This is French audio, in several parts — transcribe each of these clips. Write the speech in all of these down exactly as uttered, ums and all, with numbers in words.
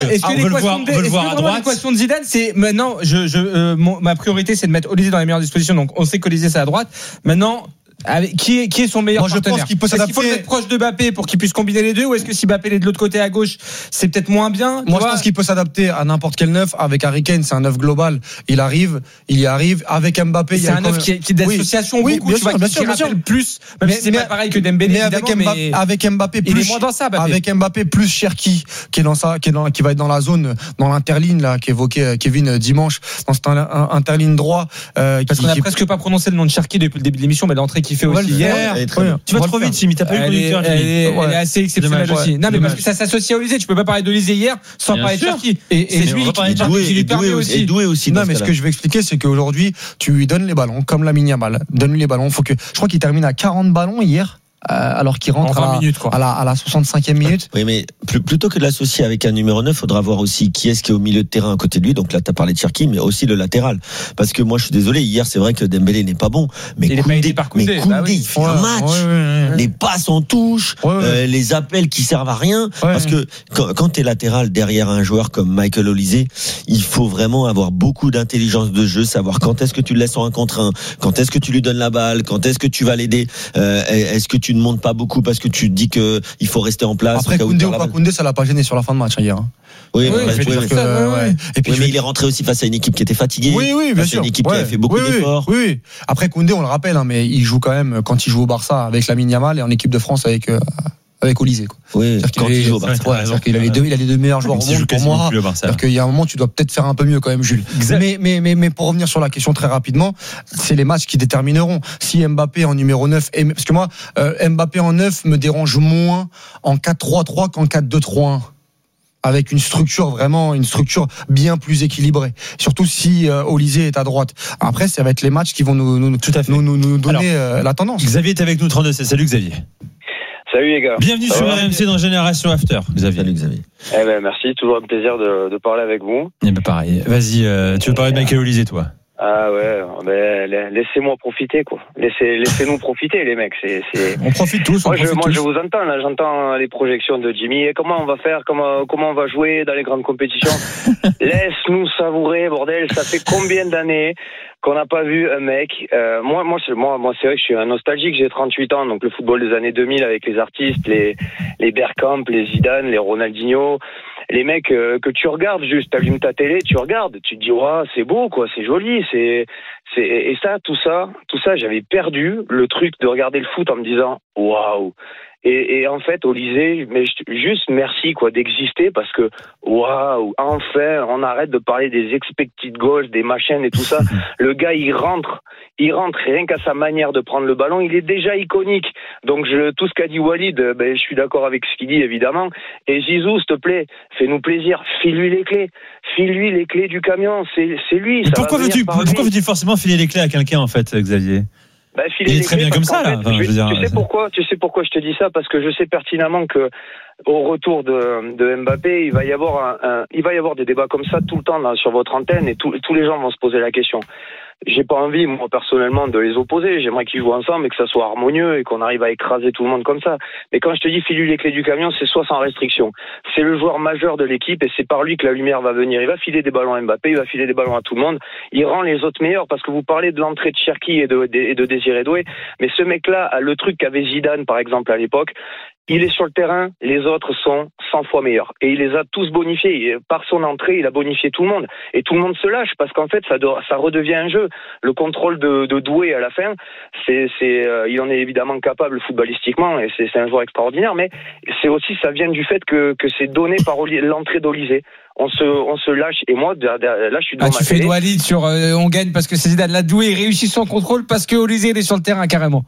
Est-ce que ah, l'équation de, est-ce que vraiment l'équation de Zidane, c'est maintenant, je, je, euh, mon, ma priorité, c'est de mettre Olysée dans les meilleures dispositions. Donc, on sait qu'Olysée c'est à droite. Maintenant, avec, qui est qui est son meilleur Moi, je partenaire? pense qu'il peut Est-ce s'adapter. qu'il faut le mettre proche de Mbappé pour qu'il puisse combiner les deux, ou est-ce que si Mbappé est de l'autre côté à gauche, c'est peut-être moins bien? Moi, je pense qu'il peut s'adapter à n'importe quel neuf. Avec Harry Kane, c'est un neuf global. Il arrive, il y arrive. Avec Mbappé, il y c'est a un neuf qui est, qui est d'association oui, beaucoup, bien tu sûr, vois, bien qui sûr, bien sûr. rappelle plus, même mais, si c'est mais, pas pareil que Dembélé, mais avec évidemment, Mbappé, mais avec Mbappé plus, il est moins dans ça, Mbappé. avec Mbappé plus Cherki, qui est dans ça, qui est dans, qui va être dans la zone, dans l'interligne, là, qu'évoquait Kevin dimanche, dans cette interligne droit, euh, parce qui, qu'on a qui... presque pas prononcé le nom de Cherki depuis le début de l'émission, mais l'entrée qu'il fait aussi hier. Tu vas trop vite, Jimmy, t'as pas eu le Elle est, conducteur, elle Jimmy. est, Ouais. elle est assez exceptionnelle Dommage, aussi. ouais. Non, mais Dommage. parce que ça s'associe à Olysée. Tu peux pas parler d'Olysée hier sans Bien parler de sûr. Cherki. Et, et Et lui on va qui, parler de qui, Cherki, qui lui et permet doué aussi. aussi. Et doué aussi. Non, dans mais ce ce cas-là. que je vais expliquer, c'est qu'aujourd'hui, tu lui donnes les ballons, comme Lamine Yamal. Donne-lui les ballons. Faut que, je crois qu'il termine à quarante ballons hier. Euh, alors qu'il rentre En vingt à, la, minutes, quoi. à la à la soixante-cinquième minute. Oui, mais plus- plutôt que de l'associer avec un numéro neuf, faudra voir aussi qui est-ce qui est au milieu de terrain à côté de lui. Donc là, t'as parlé de Cherki, mais aussi le latéral. Parce que moi, je suis désolé, hier, c'est vrai que Dembélé n'est pas bon. Mais Il est pas Koundé, aidé par Koundé, mais Koundé, bah oui. il fait Ouais, un match. ouais, ouais, ouais. Les passes en touche, Ouais, ouais. euh, les appels qui servent à rien. Parce que quand, quand t'es latéral derrière un joueur comme Michael Olysée, il faut vraiment avoir beaucoup d'intelligence de jeu, savoir quand est-ce que tu le laisses en un contre un, quand est-ce que tu lui donnes la balle, quand est-ce que tu vas l'aider, euh, est-ce que tu ne montes pas beaucoup parce que tu te dis que il faut rester en place. Après, au cas où Koundé tu ou perds la pas balle. Koundé, ça l'a pas gêné sur la fin de match, hein, hier. Hein. Oui, Oui, mais, il fait oui, des mais- trucs. Euh, ouais, ouais. ouais. Et puis, oui, je mais vais- il est rentré aussi face à une équipe qui était fatiguée. Oui, oui, bien face à sûr. une équipe Ouais. qui a fait beaucoup oui, oui, d'efforts. Oui, oui. Après, Koundé, on le rappelle, hein, mais il joue quand même, quand il joue au Barça avec Lamine Yamal et en équipe de France avec, euh, avec Olysée, quoi. Oui, C'est-à-dire quand qu'il il est- joue au ouais, Barça. c'est-à-dire qu'il a les deux, il a les deux meilleurs joueurs au monde pour moi. C'est-à-dire qu'il y a un moment, tu dois peut-être faire un peu mieux quand même, Jules. Mais, mais, mais, mais pour revenir sur la question très rapidement, c'est les matchs qui détermineront. Si Mbappé en numéro neuf, et- parce que moi, euh, Mbappé en neuf me dérange moins en quatre trois trois qu'en quatre deux trois un. Avec une structure vraiment, une structure bien plus équilibrée. Surtout si euh, Olysée est à droite. Après, ça va être les matchs qui vont nous, nous, Tout à fait. nous, nous, nous donner Alors, euh, la tendance. Xavier est avec nous, trente-deux. Salut Xavier. Salut les gars. Bienvenue Ça sur va R M C dans Génération After. Xavier. Salut Xavier. Eh ben merci, toujours un plaisir de, de parler avec vous. Eh ben pareil. Vas-y, euh, tu veux parler de Michael Olysée, toi? Ah ouais, ben la- laissez-moi profiter quoi. Laissez, laissez-nous profiter les mecs. C'est, c'est... On profite tous, on Moi, je, profite moi tous. je vous entends là, j'entends les projections de Jimmy. Et comment on va faire, comment, comment on va jouer dans les grandes compétitions. Laisse-nous savourer, bordel. Ça fait combien d'années qu'on n'a pas vu un mec. Euh, moi, moi, c'est, moi, moi, c'est vrai que je suis un nostalgique. J'ai trente-huit ans, donc le football des années deux mille avec les artistes, les, les Bergkamp, les Zidane, les Ronaldinho. Les mecs euh, que tu regardes juste, t'allumes ta télé, tu regardes, tu te dis ouais, c'est beau quoi, c'est joli, c'est c'est et ça tout ça, tout ça, j'avais perdu le truc de regarder le foot en me disant waouh. Et, et en fait, Olysée, mais je- juste merci quoi d'exister parce que waouh, enfin, on arrête de parler des expected goals, des machines et tout ça. Le gars, il rentre, il rentre rien qu'à sa manière de prendre le ballon, il est déjà iconique. Donc je, tout ce qu'a dit Walid, euh, ben je suis d'accord avec ce qu'il dit évidemment. Et Zizou, s'il te plaît, fais-nous plaisir, file-lui les clés, file-lui les clés du camion, c'est c'est lui. Mais ça pourquoi va venir veux-tu, par lui. pourquoi veux-tu forcément filer les clés à quelqu'un, en fait, Xavier? Bah, filer Il est les très clés bien parce comme ça, qu'en là. fait, Enfin, je- je veux dire, tu sais c'est- pourquoi Tu sais pourquoi je te dis ça? Parce que je sais pertinemment que au retour de, de Mbappé, il va y avoir un, un- il va y avoir des débats comme ça tout le temps là, sur votre antenne et tout- tous les gens vont se poser la question. J'ai pas envie, moi personnellement, de les opposer. J'aimerais qu'ils jouent ensemble et que ça soit harmonieux et qu'on arrive à écraser tout le monde comme ça. Mais quand je te dis file-lui les clés du camion, c'est soit sans restriction. C'est le joueur majeur de l'équipe et c'est par lui que la lumière va venir. Il va filer des ballons à Mbappé, il va filer des ballons à tout le monde. Il rend les autres meilleurs parce que vous parlez de l'entrée de Cherki et de, de, et de Désiré Doué. Mais ce mec-là a le truc qu'avait Zidane, par exemple, à l'époque. Il est sur le terrain, les autres sont cent fois meilleurs. Et il les a tous bonifiés. Et par son entrée, il a bonifié tout le monde. Et tout le monde se lâche parce qu'en fait, ça, doit, ça redevient un jeu. Le contrôle de, de Doué à la fin, c'est, c'est, euh, il en est évidemment capable footballistiquement et c'est, c'est un joueur extraordinaire. Mais c'est aussi, ça vient du fait que, que c'est donné par Oli- l'entrée d'Olysée. On se, on se lâche. Et moi, là, je suis dans Ah, ma tu fais télé. Walid sur euh, on gagne parce que c'est Zidane. Là, Doué réussit son contrôle parce que Olysée est sur le terrain carrément.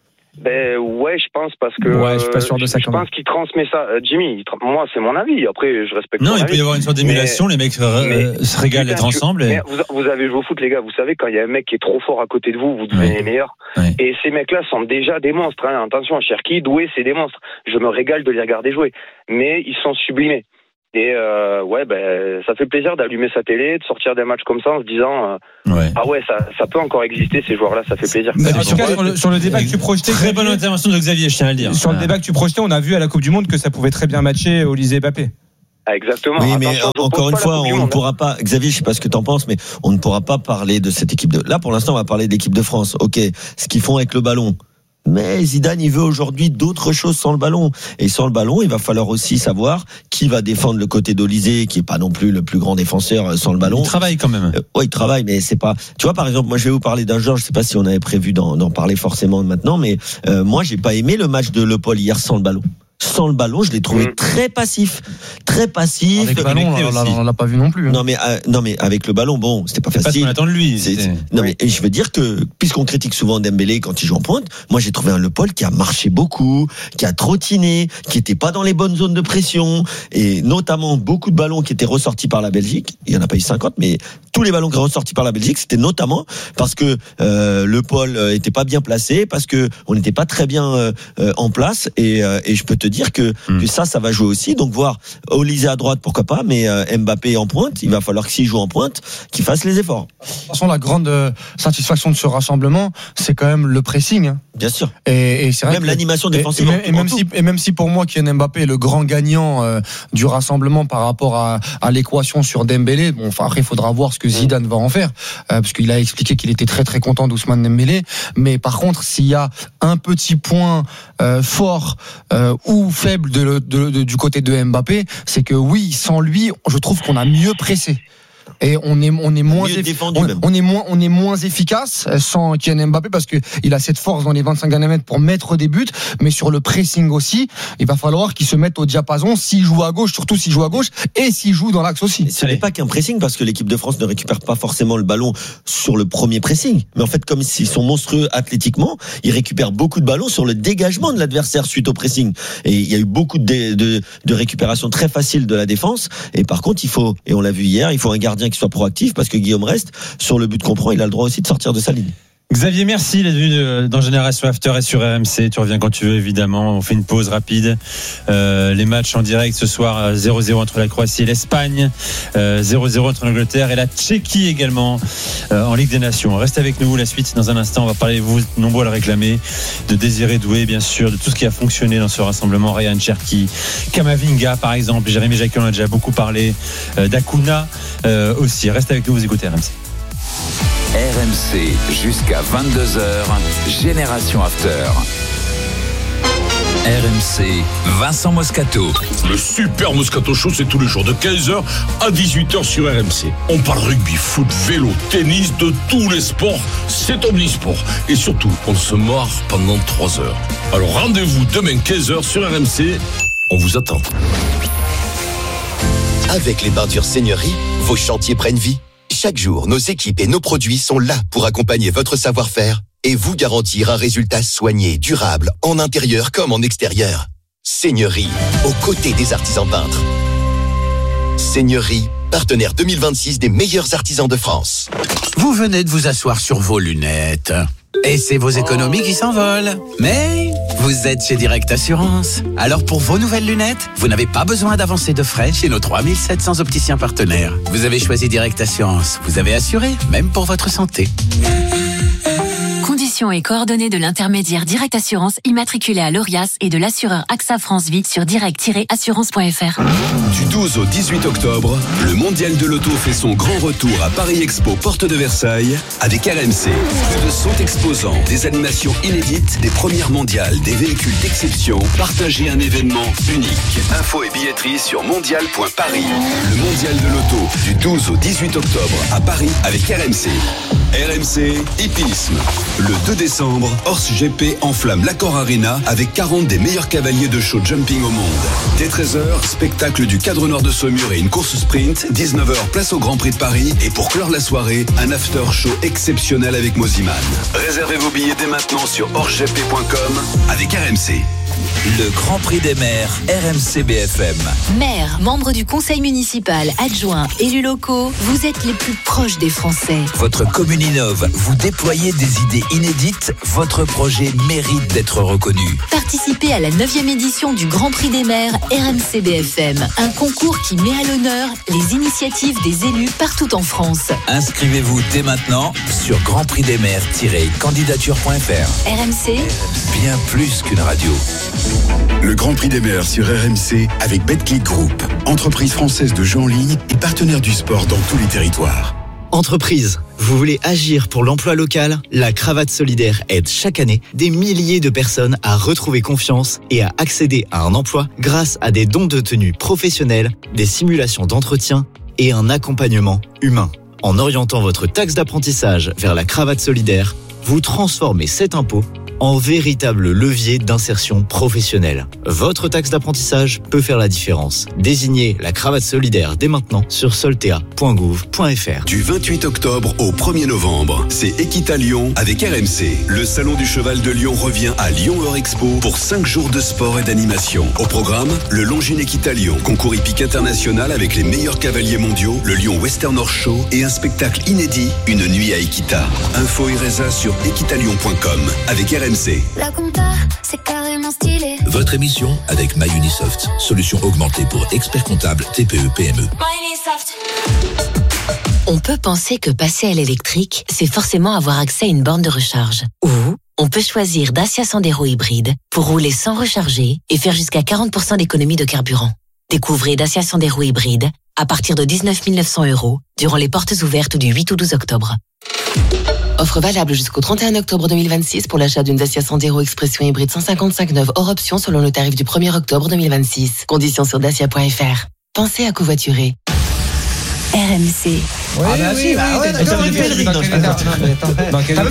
Ben ouais, je pense parce que Ouais, je suis pas sûr de ça, je quand même. pense qu'il transmet ça. Euh, Jimmy, il tra- moi c'est mon avis. Après, je respecte. Non, ton il peut avis. y avoir une sorte d'émulation, les mecs euh, mais- se régalent Putain, d'être tu- ensemble. Et... mais vous, vous avez joué au foot, les gars. Vous savez quand il y a un mec qui est trop fort à côté de vous, vous devenez Ouais. les meilleurs. Ouais. Et ces mecs-là sont déjà des monstres. Hein. Attention, Cherki, Doué, c'est des monstres. Je me régale de les regarder jouer, mais ils sont sublimés. Et euh, ouais, ben ça fait plaisir d'allumer sa télé, de sortir des matchs comme ça en se disant euh, Ouais. ah ouais, ça, ça peut encore exister ces joueurs-là. Ça fait plaisir. Mais en c'est tout cas, bon. sur le, sur le débat que tu projetais, Très bonne Xavier, intervention de Xavier, je tiens à le dire. sur le Ah. débat que tu projetais, on a vu à la Coupe du Monde que ça pouvait très bien matcher Olysée et Mbappé. Exactement. Oui, mais Attention, encore une fois, on ne monde. pourra pas, Xavier, je sais pas ce que t'en penses, mais on ne pourra pas parler de cette équipe de, là, pour l'instant, on va parler de l'équipe de France. Ok. Ce qu'ils font avec le ballon. Mais Zidane, il veut aujourd'hui d'autres choses sans le ballon. Et sans le ballon, il va falloir aussi savoir qui va défendre le côté d'Olysée, qui est pas non plus le plus grand défenseur sans le ballon. Il travaille quand même. Euh, ouais, il travaille, mais c'est pas. Tu vois, par exemple, moi, je vais vous parler d'un joueur. Je sais pas si on avait prévu d'en, d'en parler forcément maintenant, mais euh, moi, j'ai pas aimé le match de Le Paul hier sans le ballon. Sans le ballon, je l'ai trouvé mmh. très passif, très passif. Avec le ballon, on, là, on l'a pas vu non plus. Hein. Non mais euh, non mais avec le ballon, bon, c'était pas c'est facile. Pas ce qu'on attend de lui. C'est, c'est... Non mais et je veux dire que puisqu'on critique souvent Dembélé quand il joue en pointe, moi j'ai trouvé un Le Paul qui a marché beaucoup, qui a trottiné, qui était pas dans les bonnes zones de pression et notamment beaucoup de ballons qui étaient ressortis par la Belgique. Il y en a pas eu cinquante, mais tous les ballons qui sont ressortis par la Belgique, c'était notamment parce que euh, Le Paul était pas bien placé, parce que on n'était pas très bien euh, en place et, euh, et je peux te dire que, mmh. que ça, ça va jouer aussi. Donc voir Olysée à droite, pourquoi pas, mais euh, Mbappé en pointe, il va falloir que s'il joue en pointe, qu'il fasse les efforts. De toute façon, la grande satisfaction de ce rassemblement, c'est quand même le pressing. Hein. Bien sûr. Et, et c'est vrai même que, l'animation défensive. Et, et, même, et, même si, et même si pour moi, Kylian Mbappé est le grand gagnant euh, du rassemblement par rapport à, à l'équation sur Dembélé, bon, enfin après, il faudra voir ce que Zidane va en faire, euh, parce qu'il a expliqué qu'il était très très content d'Ousmane Dembélé. Mais par contre, s'il y a un petit point euh, fort euh, ou faible de, de, de, du côté de Mbappé, c'est que oui, sans lui, je trouve qu'on a mieux pressé. Et on est on est moins effi- on, on est moins on est moins efficace sans Kylian Mbappé parce que il a cette force dans les vingt-cinq derniers mètres pour mettre des buts, mais sur le pressing aussi, il va falloir qu'il se mette au diapason s'il joue à gauche, surtout s'il joue à gauche et s'il joue dans l'axe aussi. Ce n'est pas qu'un pressing parce que l'équipe de France ne récupère pas forcément le ballon sur le premier pressing, mais en fait comme ils sont monstrueux athlétiquement, ils récupèrent beaucoup de ballons sur le dégagement de l'adversaire suite au pressing. Et il y a eu beaucoup de de, de récupération très facile de la défense. Et par contre, il faut, et on l'a vu hier, il faut un gardien qui soit proactif parce que Guillaume Reste, sur le but qu'on prend, il a le droit aussi de sortir de sa ligne. Xavier, merci d'être venu dans Génération After et sur R M C. Tu reviens quand tu veux, évidemment. On fait une pause rapide. Euh, les matchs en direct ce soir, zéro zéro entre la Croatie et l'Espagne, euh, zéro zéro entre l'Angleterre et la Tchéquie également euh, en Ligue des Nations. Reste avec nous. La suite, dans un instant, on va parler, vous nombreux à le réclamer, de Désiré Doué, bien sûr, de tout ce qui a fonctionné dans ce rassemblement. Ryan Cherki, Kamavinga, par exemple. Jérémy Jacquet, on en a déjà beaucoup parlé. Euh, D'Akuna euh, aussi. Reste avec nous, vous écoutez R M C. R M C jusqu'à vingt-deux heures, Génération After. R M C, Vincent Moscato. Le Super Moscato Show, c'est tous les jours de quinze heures à dix-huit heures sur R M C. On parle rugby, foot, vélo, tennis, de tous les sports. C'est omnisport. Et surtout, on se marre pendant trois heures. Alors rendez-vous demain quinze heures sur R M C. On vous attend. Avec les peintures Seigneurie, vos chantiers prennent vie. Chaque jour, nos équipes et nos produits sont là pour accompagner votre savoir-faire et vous garantir un résultat soigné, durable, en intérieur comme en extérieur. Seigneurie, aux côtés des artisans peintres. Seigneurie, partenaire deux mille vingt-six des meilleurs artisans de France. Vous venez de vous asseoir sur vos lunettes. Et c'est vos économies qui s'envolent. Mais vous êtes chez Direct Assurance. Alors pour vos nouvelles lunettes, vous n'avez pas besoin d'avancer de frais chez nos trois mille sept cents opticiens partenaires. Vous avez choisi Direct Assurance. Vous avez assuré, même pour votre santé. Conditions et coordonnées de l'intermédiaire Direct Assurance immatriculé à l'Orias et de l'assureur AXA France Vie sur direct tiret assurance point f r. Du douze au dix-huit octobre, le Mondial de l'Auto fait son grand retour à Paris Expo, porte de Versailles, avec R M C. Plus de cent exposants, des animations inédites, des premières mondiales, des véhicules d'exception. Partagez un événement unique. Infos et billetterie sur mondial point paris. Le Mondial de l'Auto, du douze au dix-huit octobre, à Paris, avec R M C. R M C Hippisme. Le deux décembre, Horse G P enflamme l'Accor Arena avec quarante des meilleurs cavaliers de show jumping au monde. Dès treize heures, spectacle du cadre nord de Saumur et une course sprint. dix-neuf heures, place au Grand Prix de Paris. Et pour clore la soirée, un after show exceptionnel avec Moziman. Réservez vos billets dès maintenant sur horse g p point com avec R M C. Le Grand Prix des maires, R M C B F M. Maires, membres du conseil municipal, adjoints, élus locaux, vous êtes les plus proches des Français. Votre commune innove, vous déployez des idées inédites dites, votre projet mérite d'être reconnu. Participez à la neuvième édition du Grand Prix des maires R M C B F M, un concours qui met à l'honneur les initiatives des élus partout en France. Inscrivez-vous dès maintenant sur grand prix des maires tiret candidature point f r. R M C, bien plus qu'une radio. Le Grand Prix des maires sur R M C avec Betclic Group, entreprise française de jeux en ligne et partenaire du sport dans tous les territoires. Entreprise, vous voulez agir pour l'emploi local ? La Cravate Solidaire aide chaque année des milliers de personnes à retrouver confiance et à accéder à un emploi grâce à des dons de tenue professionnels, des simulations d'entretien et un accompagnement humain. En orientant votre taxe d'apprentissage vers la Cravate Solidaire, vous transformez cet impôt en véritable levier d'insertion professionnelle. Votre taxe d'apprentissage peut faire la différence. Désignez la Cravate Solidaire dès maintenant sur soltea point gouv point f r. Du vingt-huit octobre au premier novembre, c'est Equita Lyon avec R M C. Le Salon du Cheval de Lyon revient à Lyon Hors Expo pour cinq jours de sport et d'animation. Au programme, le Longines Equita Lyon, concours hippique international avec les meilleurs cavaliers mondiaux, le Lyon Western Horse Show et un spectacle inédit, une nuit à Equita. Info et résa sur equitalyon point com avec R M C. La compta, c'est carrément stylé. Votre émission avec MyUnisoft, solution augmentée pour experts comptables T P E P M E. MyUnisoft. On peut penser que passer à l'électrique, c'est forcément avoir accès à une borne de recharge. Ou on peut choisir Dacia Sandero hybride pour rouler sans recharger et faire jusqu'à quarante pour cent d'économie de carburant. Découvrez Dacia Sandero hybride à partir de dix-neuf mille neuf cents euros durant les portes ouvertes du huit au douze octobre. Offre valable jusqu'au trente et un octobre deux mille vingt-six pour l'achat d'une Dacia Sandero Expression hybride cent cinquante-cinq neuve hors option selon le tarif du premier octobre deux mille vingt-six. Conditions sur dacia point f r. Pensez à covoiturer. R M C. Oui, ah bah oui, oui, bah ouais, d'accord, oui, Frédéric. Dans quel état ? Dans quel état ?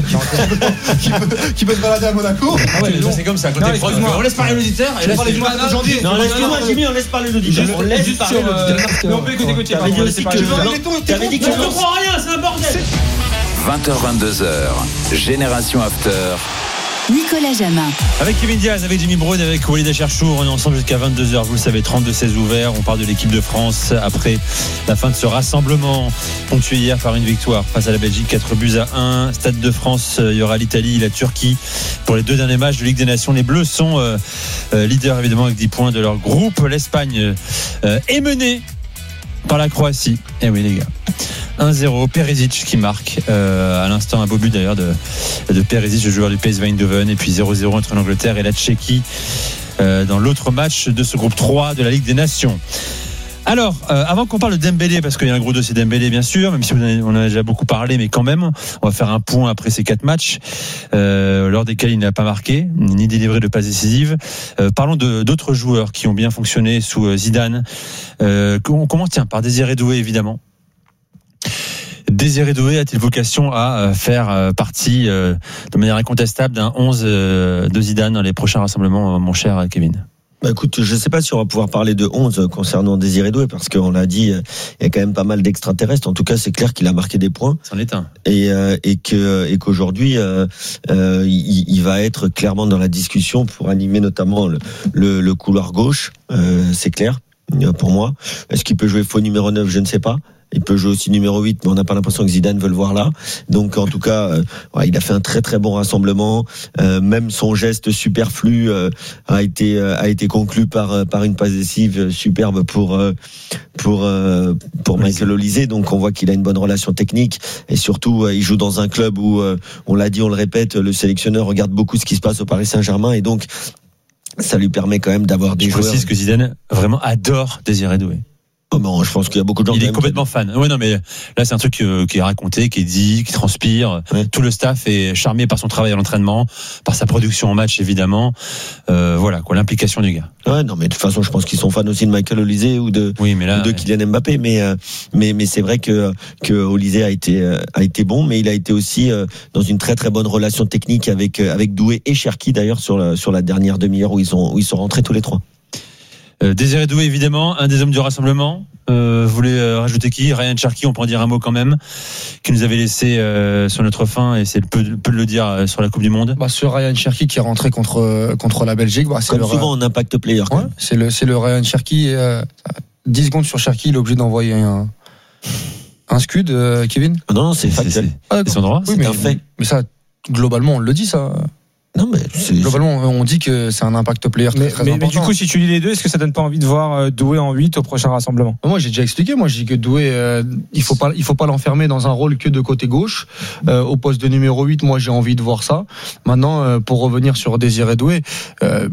Qui peut se balader à Monaco. Ah ouais, c'est comme ça. On laisse parler l'auditeur. Et laisse parler aujourd'hui. Non, laisse-moi, Jimmy, on laisse parler l'auditeur. On laisse parler l'auditeur. Mais on peut écouter Gauthier. T'avais dit aussi que t'avais dit que je comprends rien, c'est un bordel. vingt heures vingt-deux heures, Génération After. Nicolas Jamin. Avec Kevin Diaz, avec Jimmy Brown, avec Walid Acharchour, on est ensemble jusqu'à vingt-deux heures. Vous le savez, trente-deux seize ouverts. On parle de l'équipe de France après la fin de ce rassemblement ponctué hier par une victoire face à la Belgique, quatre buts à un. Stade de France, il y aura l'Italie, la Turquie pour les deux derniers matchs de Ligue des Nations. Les Bleus sont euh, euh, leaders évidemment avec dix points de leur groupe. L'Espagne euh, est menée par la Croatie. Eh oui les gars. un zéro, Perisic qui marque euh, à l'instant, un beau but d'ailleurs de, de Perisic, le joueur du P S V Eindhoven, et puis zéro zéro entre l'Angleterre et la Tchéquie euh, dans l'autre match de ce groupe trois de la Ligue des Nations. Alors, euh, avant qu'on parle de Dembélé, parce qu'il y a un gros dossier Dembélé bien sûr, même si on en a déjà beaucoup parlé, mais quand même, on va faire un point après ces quatre matchs, euh, lors desquels il n'a pas marqué, ni délivré de passes décisives. Euh, parlons de, d'autres joueurs qui ont bien fonctionné sous Zidane. Euh, on commence tiens, par Désiré Doué évidemment. Désiré Doué a-t-il vocation à faire partie de manière incontestable d'un onze de Zidane dans les prochains rassemblements, mon cher Kevin ? Bah écoute, je ne sais pas si on va pouvoir parler de onze concernant Désiré Doué, parce qu'on l'a dit, il y a quand même pas mal d'extraterrestres. En tout cas, c'est clair qu'il a marqué des points. C'en est un. Et, euh, et, que, et qu'aujourd'hui, euh, euh, il, il va être clairement dans la discussion pour animer notamment le, le, le couloir gauche. Euh, c'est clair, pour moi. Est-ce qu'il peut jouer faux numéro neuf ? Je ne sais pas. Il peut jouer aussi numéro huit, mais on n'a pas l'impression que Zidane veut le voir là. Donc, en tout cas, euh, ouais, il a fait un très très bon rassemblement. Euh, même son geste superflu euh, a été euh, a été conclu par par une passe décisive superbe pour euh, pour euh, pour Michael Olise. Donc, on voit qu'il a une bonne relation technique et surtout, euh, il joue dans un club où euh, on l'a dit, on le répète, le sélectionneur regarde beaucoup ce qui se passe au Paris Saint-Germain et donc ça lui permet quand même d'avoir des Je joueurs. Je précise que Zidane vraiment adore Désiré Doué. Oh non, je pense qu'il y a beaucoup de gens. Il est complètement qui... fan. Ouais, non, mais là, c'est un truc euh, qui est raconté, qui est dit, qui transpire. Ouais. Tout le staff est charmé par son travail à l'entraînement, par sa production en match, évidemment. Euh, voilà, quoi, l'implication du gars. Ouais, non, mais de toute façon, je pense qu'ils sont fans aussi de Michael Olise ou de, oui, mais là, ou de ouais. Kylian Mbappé. Mais, euh, mais, mais c'est vrai que, que Olise a été, euh, a été bon, mais il a été aussi euh, dans une très très bonne relation technique avec, euh, avec Doué et Cherki, d'ailleurs, sur la, sur la dernière demi-heure où ils sont, où ils sont rentrés tous les trois. Euh, Désiré Doué, évidemment, un des hommes du rassemblement. Euh, vous voulez euh, rajouter qui ? Ryan Cherki, on pourrait dire un mot quand même, qui nous avait laissé euh, sur notre fin, et c'est peu, peu de le dire euh, sur la Coupe du Monde. Bah, sur Ryan Cherki qui est rentré contre contre la Belgique. Bah, c'est comme le, souvent en impact player. Ouais, c'est le c'est le Ryan Cherki. Euh, dix secondes sur Cherki, il est obligé d'envoyer un un scud, euh, Kevin. Non, non, c'est factuel. C'est, c'est, c'est son droit. Oui, c'est mais, un fait. Mais ça. globalement, on le dit ça. Non, mais c'est... globalement, on dit que c'est un impact player très, mais, très mais, important. Mais du coup, si tu lis les deux, est-ce que ça donne pas envie de voir Doué en huit au prochain rassemblement? Moi, j'ai déjà expliqué. Moi, je dis que Doué, euh, il faut pas, il faut pas l'enfermer dans un rôle que de côté gauche. Euh, au poste de numéro huit, moi, j'ai envie de voir ça. Maintenant, euh, pour revenir sur Désiré Doué, euh,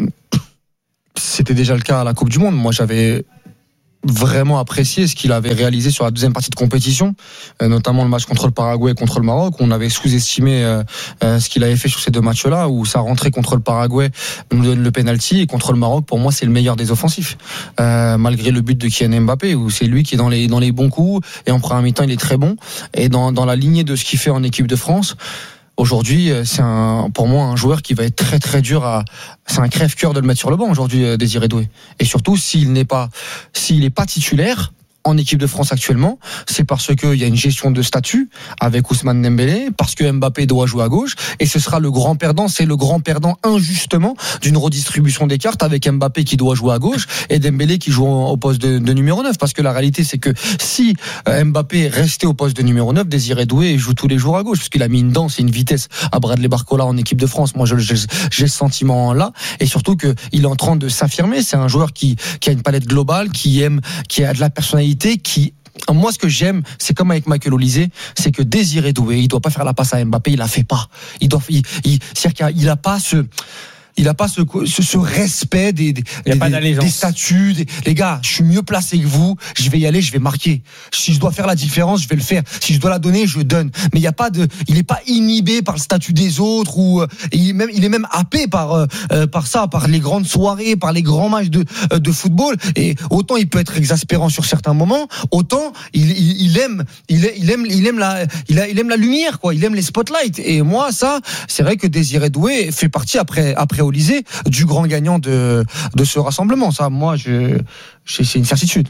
c'était déjà le cas à la Coupe du Monde. Moi, j'avais vraiment apprécié ce qu'il avait réalisé sur la deuxième partie de compétition, euh, notamment le match contre le Paraguay et contre le Maroc. On avait sous-estimé euh, euh, ce qu'il avait fait sur ces deux matchs-là, où sa rentrée contre le Paraguay nous donne le penalty, et contre le Maroc, pour moi, c'est le meilleur des offensifs, euh, malgré le but de Kylian Mbappé, où c'est lui qui est dans les dans les bons coups, et en première mi-temps, il est très bon, et dans dans la lignée de ce qu'il fait en équipe de France. Aujourd'hui, c'est un, pour moi un joueur qui va être très très dur à. C'est un crève-cœur de le mettre sur le banc aujourd'hui, Désiré Doué. Et surtout, s'il n'est pas, s'il n'est pas titulaire en équipe de France actuellement, c'est parce qu'il y a une gestion de statut avec Ousmane Dembélé, parce que Mbappé doit jouer à gauche, et ce sera le grand perdant, c'est le grand perdant injustement d'une redistribution des cartes avec Mbappé qui doit jouer à gauche et Dembélé qui joue au poste de, de numéro neuf, parce que la réalité c'est que si Mbappé restait au poste de numéro neuf, Désiré Doué joue tous les jours à gauche, parce qu'il a mis une danse et une vitesse à Bradley Barcola en équipe de France. Moi, je, je, j'ai ce sentiment là, et surtout que il est en train de s'affirmer. C'est un joueur qui, qui a une palette globale, qui aime, qui a de la personnalité, qui, moi, ce que j'aime, c'est comme avec Michael Olise, c'est que Désiré Doué, il doit pas faire la passe à Mbappé, il la fait pas. Il doit, il, il, c'est-à-dire qu'il a pas ce, il a pas ce, ce, ce respect des, des, des, des statuts. Des, les gars, je suis mieux placé que vous. Je vais y aller, je vais marquer. Si je dois faire la différence, je vais le faire. Si je dois la donner, je donne. Mais il y a pas de, il est pas inhibé par le statut des autres, ou il est même, il est même happé par euh, par ça, par les grandes soirées, par les grands matchs de de football. Et autant il peut être exaspérant sur certains moments, autant il il, il aime, il, il aime, il aime la, il, a, il aime la lumière, quoi. Il aime les spotlights. Et moi, ça, c'est vrai que Désiré Doué fait partie après après Olise du grand gagnant de de ce rassemblement. Ça, moi, je, je c'est une certitude.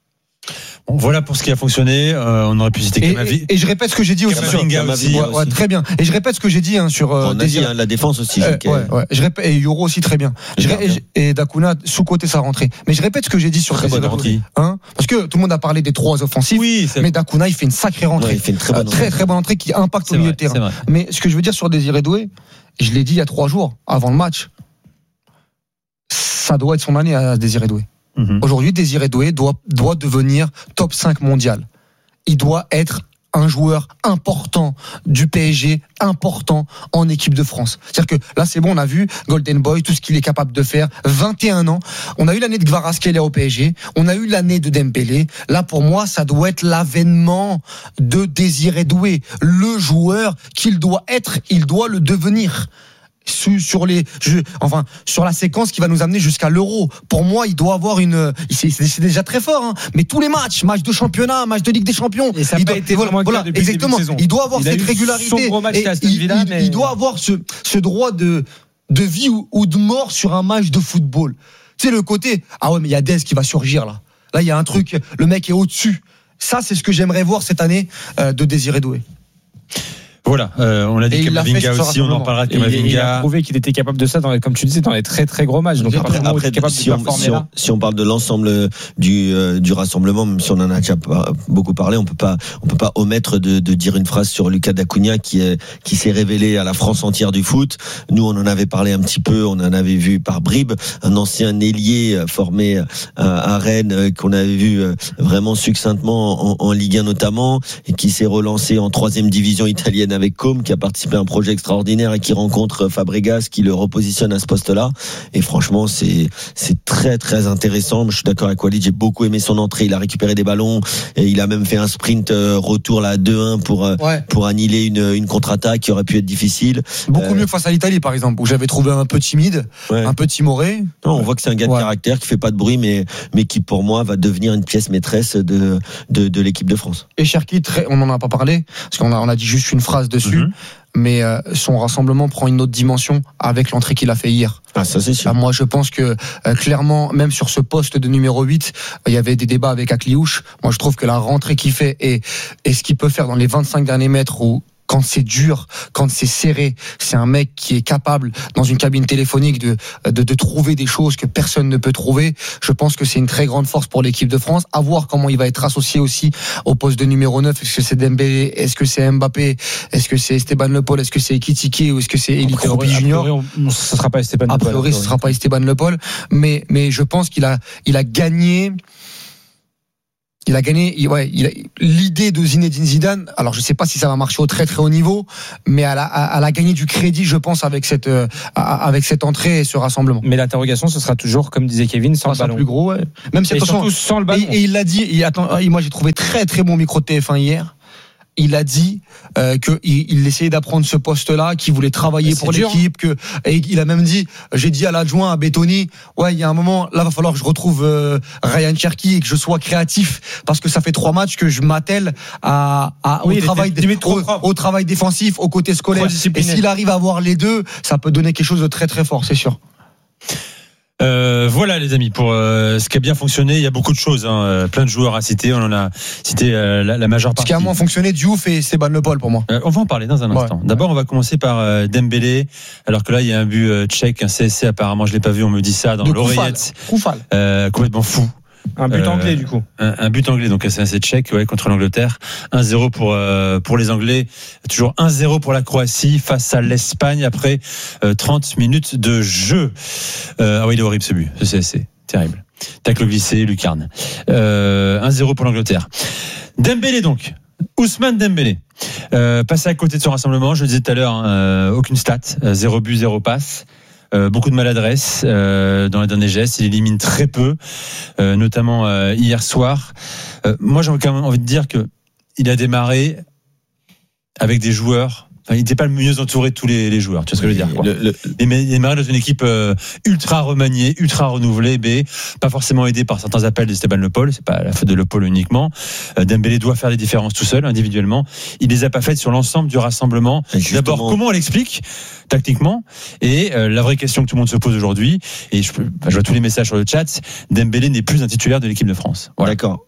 Bon, voilà pour ce qui a fonctionné. Euh, on aurait pu citer Kamavinga. Et, et je répète ce que j'ai dit aussi. Kamavinga aussi. Ouais, ouais, très bien. Et je répète ce que j'ai dit hein, sur. Euh, on a dit hein, la défense aussi. Euh, ouais, ouais. Je répète, et Yoro aussi très bien. Je ré- et, et Dakuna sous côté sa rentrée. Mais je répète ce que j'ai dit sur. Très bonne rentrée. Hein, parce que tout le monde a parlé des trois offensifs. Oui. Mais Dakuna il fait une sacrée rentrée. Ouais, il fait une très bonne euh, très très bonne rentrée qui impacte c'est au milieu vrai, de terrain. Mais ce que je veux dire sur Désiré Doué, je l'ai dit il y a trois jours avant le match. Ça doit être son année à Désiré Doué. Mmh. Aujourd'hui, Désiré Doué doit, doit devenir top cinq mondial. Il doit être un joueur important du P S G, important en équipe de France. C'est-à-dire que là, c'est bon, on a vu Golden Boy, tout ce qu'il est capable de faire. vingt et un ans. On a eu l'année de Kvaratskhelia au P S G. On a eu l'année de Dembélé. Là, pour moi, ça doit être l'avènement de Désiré Doué. Le joueur qu'il doit être, il doit le devenir. Sur les, je, enfin, sur la séquence qui va nous amener jusqu'à l'Euro. Pour moi, il doit avoir une, c'est, c'est déjà très fort, hein. Mais tous les matchs, match de championnat, match de Ligue des Champions, et ça il doit, doit, été voilà, voilà exactement. Il doit avoir il cette régularité. Et il, Villa, il, mais... il doit avoir ce, ce droit de, de vie ou, ou de mort sur un match de football. Tu sais, le côté, ah ouais, mais il y a Dez qui va surgir là. Là, il y a un truc, le mec est au-dessus. Ça, c'est ce que j'aimerais voir cette année euh, de Désiré Doué. Voilà, euh, on l'a dit, Kamavinga aussi, on en parlera de Kamavinga. Il a prouvé qu'il était capable de ça, dans les, comme tu disais, dans les très très gros matchs. Donc après, après capable si, de on, si, on, si on parle de l'ensemble du euh, du rassemblement, même si on en a déjà beaucoup parlé, on peut pas on peut pas omettre de, de dire une phrase sur Lucas Dacunia qui est qui s'est révélé à la France entière du foot. Nous, on en avait parlé un petit peu, on en avait vu par bribes, un ancien ailier formé à, à Rennes qu'on avait vu vraiment succinctement en, en Ligue un notamment, et qui s'est relancé en troisième division italienne avec Com, qui a participé à un projet extraordinaire et qui rencontre Fabregas, qui le repositionne à ce poste-là. Et franchement, c'est c'est très très intéressant. Je suis d'accord avec Walid, j'ai beaucoup aimé son entrée. Il a récupéré des ballons et il a même fait un sprint retour là deux un pour ouais. pour annihiler une une contre-attaque qui aurait pu être difficile. Beaucoup euh... mieux que face à l'Italie, par exemple, où j'avais trouvé un peu timide, ouais. un peu timoré. Non, on voit que c'est un gars de ouais. caractère qui fait pas de bruit, mais mais qui pour moi va devenir une pièce maîtresse de de, de l'équipe de France. Et Cherki, très, on en a pas parlé parce qu'on a on a dit juste une phrase dessus. Mm-hmm. Mais euh, son rassemblement prend une autre dimension avec l'entrée qu'il a fait hier. Ah, ça c'est sûr. Ah, moi je pense que euh, clairement, même sur ce poste de numéro huit, il y avait des débats avec Akliouche. Moi je trouve que la rentrée qu'il fait et, et ce qu'il peut faire dans les vingt-cinq derniers mètres, où quand c'est dur, quand c'est serré, c'est un mec qui est capable dans une cabine téléphonique de, de de trouver des choses que personne ne peut trouver. Je pense que c'est une très grande force pour l'équipe de France. À voir comment il va être associé aussi au poste de numéro neuf. Est-ce que c'est Dembélé? Est-ce que c'est Mbappé? Est-ce que c'est Esteban Le Paul? Est-ce que c'est Ekitike ou est-ce que c'est Elie Kouroupi Junior? Ce sera pas Esteban Le Paul. A Paul. priori, ce sera pas Esteban Le Paul. Mais mais je pense qu'il a il a gagné. Il a gagné, il, ouais, il a, l'idée de Zinedine Zidane. Alors, je sais pas si ça va marcher au très très haut niveau, mais elle a, elle a gagné du crédit, je pense, avec cette, euh, avec cette entrée et ce rassemblement. Mais l'interrogation, ce sera toujours, comme disait Kevin, sans ça le ballon. Plus gros, ouais. Même si, attention, surtout sans le ballon. Et, et il l'a dit. Et attends, moi, j'ai trouvé très très bon micro de T F un hier. Il a dit euh, qu'il il essayait d'apprendre ce poste-là, qu'il voulait travailler pour dur, l'équipe, que et il a même dit, j'ai dit à l'adjoint à Bettoni, ouais, il y a un moment, là va falloir que je retrouve euh, Ryan Cherki et que je sois créatif parce que ça fait trois matchs que je m'attelle à, à oui, au travail au, au travail défensif, au côté scolaire. Et s'il arrive à avoir les deux, ça peut donner quelque chose de très très fort, c'est sûr. Euh, voilà les amis pour euh, ce qui a bien fonctionné. Il y a beaucoup de choses, hein, plein de joueurs à citer. On en a cité euh, la, la majeure partie. Ce qui a moins fonctionné, Diouf et Esteban Le Paul pour moi. Euh, on va en parler dans un instant. Ouais. D'abord, on va commencer par euh, Dembélé. Alors que là, il y a un but euh, tchèque, un C S C. Apparemment, je l'ai pas vu. On me dit ça dans de l'oreillette. Koufal. Euh, complètement fou. Un but euh, anglais du coup. Un, un but anglais, donc c'est un tchèque, ouais, contre l'Angleterre. un zéro pour euh, pour les Anglais. Toujours un zéro pour la Croatie face à l'Espagne après euh, trente minutes de jeu. Euh, ah oui, il est horrible ce but. Ce C S C, terrible. Tacle glissé, lucarne. Euh, un zéro pour l'Angleterre. Dembélé donc. Ousmane Dembélé. Euh, passé à côté de son rassemblement, je le disais tout à l'heure, hein, euh, aucune stat, euh, zéro but, zéro passe. Euh, beaucoup de maladresse euh, dans les derniers gestes. Il élimine très peu, euh, notamment euh, hier soir. Euh, moi, j'ai quand même envie de dire que il a démarré avec des joueurs. Enfin, il n'était pas le mieux entouré de tous les, les joueurs. Tu vois ce que je veux dire, quoi. Le, le, il a démarré dans une équipe euh, ultra remaniée, ultra renouvelée, mais pas forcément aidé par certains appels de Esteban Le Paul. C'est pas la faute de Le Paul uniquement. Euh, Dembélé doit faire des différences tout seul, individuellement. Il les a pas faites sur l'ensemble du rassemblement. D'abord, comment on l'explique tactiquement? Et euh, la vraie question que tout le monde se pose aujourd'hui, et je, je vois tous les messages sur le chat, Dembélé n'est plus un titulaire de l'équipe de France. Voilà. D'accord.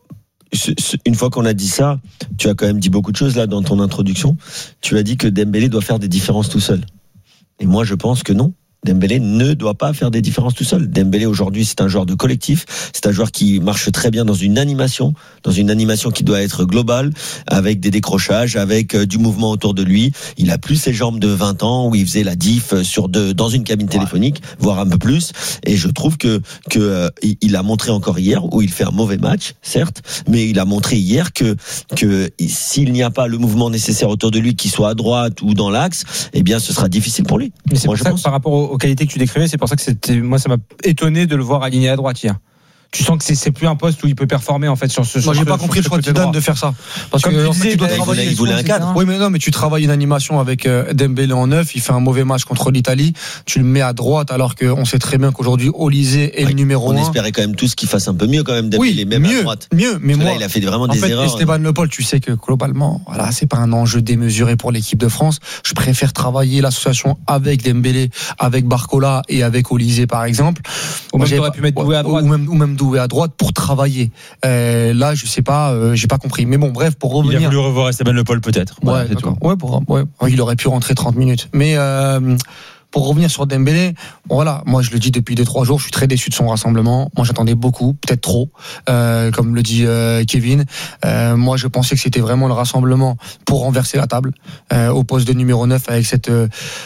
Une fois qu'on a dit ça, tu as quand même dit beaucoup de choses là dans ton introduction. Tu as dit que Dembélé doit faire des différences tout seul. Et moi, je pense que non. Dembélé ne doit pas faire des différences tout seul. Dembélé aujourd'hui, c'est un joueur de collectif, c'est un joueur qui marche très bien dans une animation, dans une animation qui doit être globale, avec des décrochages, avec du mouvement autour de lui. Il a plus ses jambes de vingt ans où il faisait la diff sur deux dans une cabine téléphonique, ouais. voire un peu plus. Et je trouve que que euh, il a montré encore hier où il fait un mauvais match, certes, mais il a montré hier que que s'il n'y a pas le mouvement nécessaire autour de lui, qu'il soit à droite ou dans l'axe, eh bien, ce sera difficile pour lui. Mais c'est moi, pour je ça pense. Que par rapport au aux qualités que tu décrivais, c'est pour ça que c'était, moi, ça m'a étonné de le voir aligné à droite hier. Tu sens que c'est, c'est plus un poste où il peut performer en fait sur ce. Moi, j'ai pas compris le choix de Zidane de faire ça. Parce Comme que tu en disais, fait, tu dois il travailler. Il voulait un cadre. Oui, mais non, mais tu travailles une animation avec euh, Dembélé en neuf. Il fait un mauvais match contre l'Italie. Tu le mets à droite alors qu'on sait très bien qu'aujourd'hui Olysée est oui, le numéro on un. On espérait quand même tous qu'il fasse un peu mieux quand même Dembélé, oui, même mieux, à droite. Mieux, mais moi, là, il a fait vraiment en des fait, erreurs. Esteban Le Paul, tu sais que globalement, voilà, c'est pas un enjeu démesuré pour l'équipe de France. Je préfère travailler l'association avec Dembélé, avec Barcola et avec Olysée par exemple. Ou même t'aurais pu mettre Doué à droite. Ou même, ou même Doué à droite pour travailler. Euh, là, je sais pas, euh, j'ai pas compris. Mais bon, bref, pour revenir. Il a voulu revoir Esteban Le Paul peut-être. Ouais, ouais, d'accord. Ouais, pour, ouais, il aurait pu rentrer trente minutes. Mais euh, pour revenir sur Dembélé, bon, voilà, moi je le dis depuis deux trois jours, je suis très déçu de son rassemblement. Moi, j'attendais beaucoup, peut-être trop, euh, comme le dit euh, Kevin. Euh, moi, je pensais que c'était vraiment le rassemblement pour renverser la table euh, au poste de numéro neuf avec cette euh,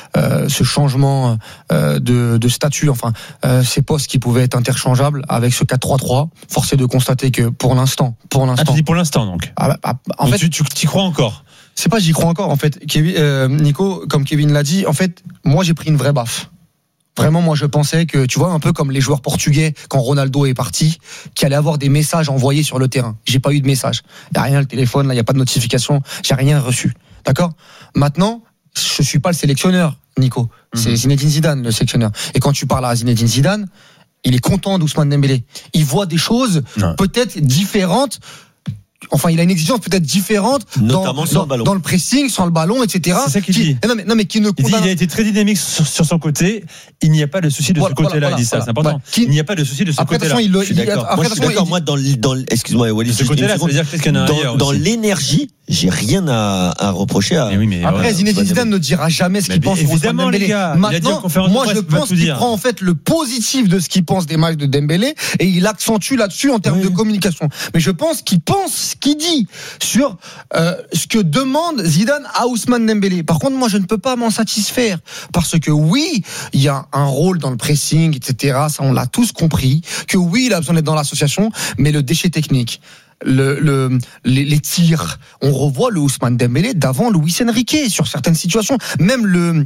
ce changement euh, de, de statut, enfin euh, ces postes qui pouvaient être interchangeables avec ce quatre trois trois. Force est de constater que pour l'instant, pour l'instant. Ah, tu dis pour l'instant donc. Ah, bah, en donc fait, tu, tu y crois encore? C'est pas j'y crois encore en fait. Kevin, euh, Nico, comme Kevin l'a dit, en fait, moi j'ai pris une vraie baffe. Vraiment, moi je pensais que, tu vois, un peu comme les joueurs portugais quand Ronaldo est parti, qu'il allait avoir des messages envoyés sur le terrain. J'ai pas eu de message. Il y a rien, le téléphone, là, il y a pas de notification. J'ai rien reçu. D'accord ? Maintenant, je suis pas le sélectionneur, Nico. C'est mmh. Zinedine Zidane le sélectionneur. Et quand tu parles à Zinedine Zidane, il est content d'Ousmane Dembélé. Il voit des choses non. peut-être différentes enfin, il a une exigence peut-être différente, notamment dans, sans dans, le ballon, dans le pressing, sans le ballon, et cetera. C'est ça qu'il qui, dit. Non mais, non, mais qui ne il, dit, il a été très dynamique sur, sur son côté. Il n'y a pas de souci de voilà, ce côté-là. Voilà, il dit ça, voilà, c'est important. voilà. Qui, il n'y a pas de souci de ce après, côté-là. Il le, je suis d'accord. Après, moi, je suis d'accord. il, moi, dans, dans, excuse-moi, Walid, ce côté-là, ça veut dire que quelqu'un a dans, dans l'énergie, j'ai rien à, à reprocher à. Mais oui, mais après, ouais, Zinedine Zidane ne dira jamais ce qu'il pense. Évidemment, les gars. Maintenant, moi, je pense qu'il prend en fait le positif de ce qu'il pense des matchs de Dembélé et il accentue là-dessus en termes oui. de communication. Mais je pense qu'il pense ce qu'il dit sur euh, ce que demande Zidane à Ousmane Dembélé. Par contre, moi, je ne peux pas m'en satisfaire parce que oui, il y a un rôle dans le pressing, et cetera. Ça, on l'a tous compris. Que oui, il a besoin d'être dans l'association, mais le déchet technique. Le, le, les, les tirs, on revoit le Ousmane Dembélé d'avant Luis Enrique sur certaines situations. Même le,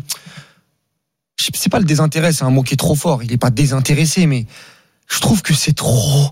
c'est pas le désintérêt, c'est un mot qui est trop fort. Il est pas désintéressé, mais je trouve que c'est trop.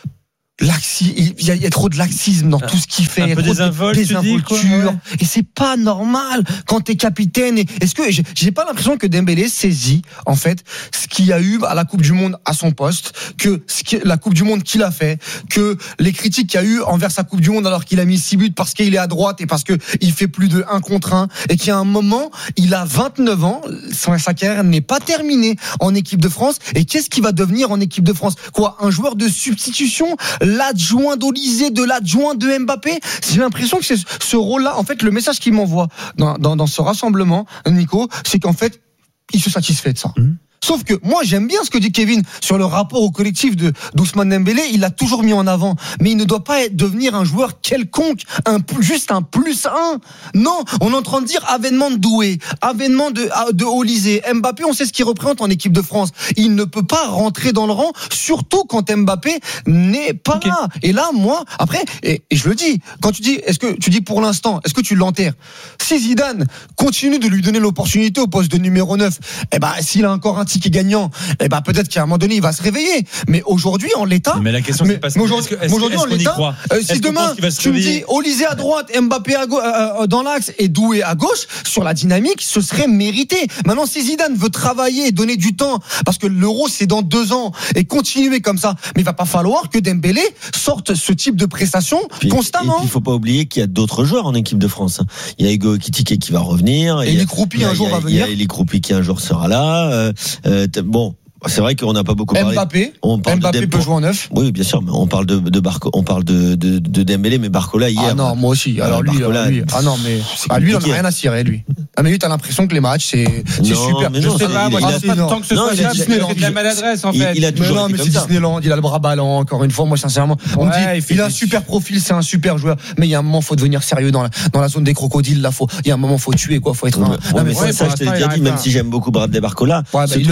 Laxi, il y, a, il y a trop de laxisme dans tout ce qu'il fait. Un peu désinvolte, des involtures. Ouais. Et c'est pas normal quand t'es capitaine. Et est-ce que j'ai pas l'impression que Dembélé saisit en fait ce qu'il y a eu à la Coupe du Monde à son poste, que ce qui, la Coupe du Monde qu'il a fait, que les critiques qu'il y a eu envers sa Coupe du Monde alors qu'il a mis six buts parce qu'il est à droite et parce que il fait plus de un contre un et qu'il y a un moment, il a vingt-neuf ans, sa carrière n'est pas terminée en équipe de France. Et qu'est-ce qu'il va devenir en équipe de France? Quoi, un joueur de substitution? L'adjoint d'Olysée, de l'adjoint de Mbappé. J'ai l'impression que c'est ce rôle-là. En fait, le message qu'il m'envoie dans, dans, dans ce rassemblement, Nico, c'est qu'en fait, il se satisfait de ça. Mmh. Sauf que moi, j'aime bien ce que dit Kevin sur le rapport au collectif de d'Ousmane Dembélé. Il l'a toujours mis en avant. Mais il ne doit pas être, devenir un joueur quelconque, un, juste un plus un. Non, on est en train de dire avènement de Doué, avènement de, de Olysée. Mbappé, on sait ce qu'il représente en équipe de France. Il ne peut pas rentrer dans le rang, surtout quand Mbappé n'est pas okay. là. Et là, moi, après, et, et je le dis, quand tu dis, est-ce que tu dis pour l'instant, est-ce que tu l'enterres? Si Zidane continue de lui donner l'opportunité au poste de numéro neuf, eh ben, s'il a encore un qui est gagnant, eh ben peut-être qu'à un moment donné il va se réveiller. Mais aujourd'hui en l'état, mais la question c'est pas ça. Aujourd'hui, est-ce, est-ce, aujourd'hui est-ce en l'état, euh, si demain tu me dis Olysée à droite, Mbappé à go- euh, dans l'axe et Doué à gauche, sur la dynamique, ce serait mérité. Maintenant, si Zidane veut travailler et donner du temps, parce que l'Euro c'est dans deux ans et continuer comme ça, mais il va pas falloir que Dembélé sorte ce type de prestation puis, constamment. Il faut pas oublier qu'il y a d'autres joueurs en équipe de France. Il y a Hugo Ekitike qui va revenir. Et Elie Kroupi un jour va venir. Il y a Elie Kroupi qui un jour sera là. Euh, Euh, bon, c'est vrai qu'on n'a pas beaucoup parlé. Mbappé, on parle Mbappé de peut jouer en neuf. Oui, bien sûr, mais on parle de, de Barco, on parle de, de, de Dembélé, mais Barcola hier. Ah non, moi aussi. Alors lui, Barcola, lui, ah non, mais ah, lui, il en a rien à cirer, lui. Ah mais lui, t'as l'impression que les matchs, c'est, c'est non, super. Mais non, je sais pas, moi, je pas tant que ce non, soit il a Disneyland. Il a de la maladresse, en fait. Il, il a toujours mais non, mais c'est Disneyland. Il a le bras ballant. Encore une fois, moi, sincèrement, on ouais, me dit, il, il a un super profil, c'est un super joueur. Mais il y a un moment, faut devenir sérieux dans la, dans la zone des crocodiles. Là, faut, il y a un moment, faut tuer, quoi. Faut être un. Non, mais ça, je te l'ai déjà dit, même si j'aime beaucoup Bradley Barcola.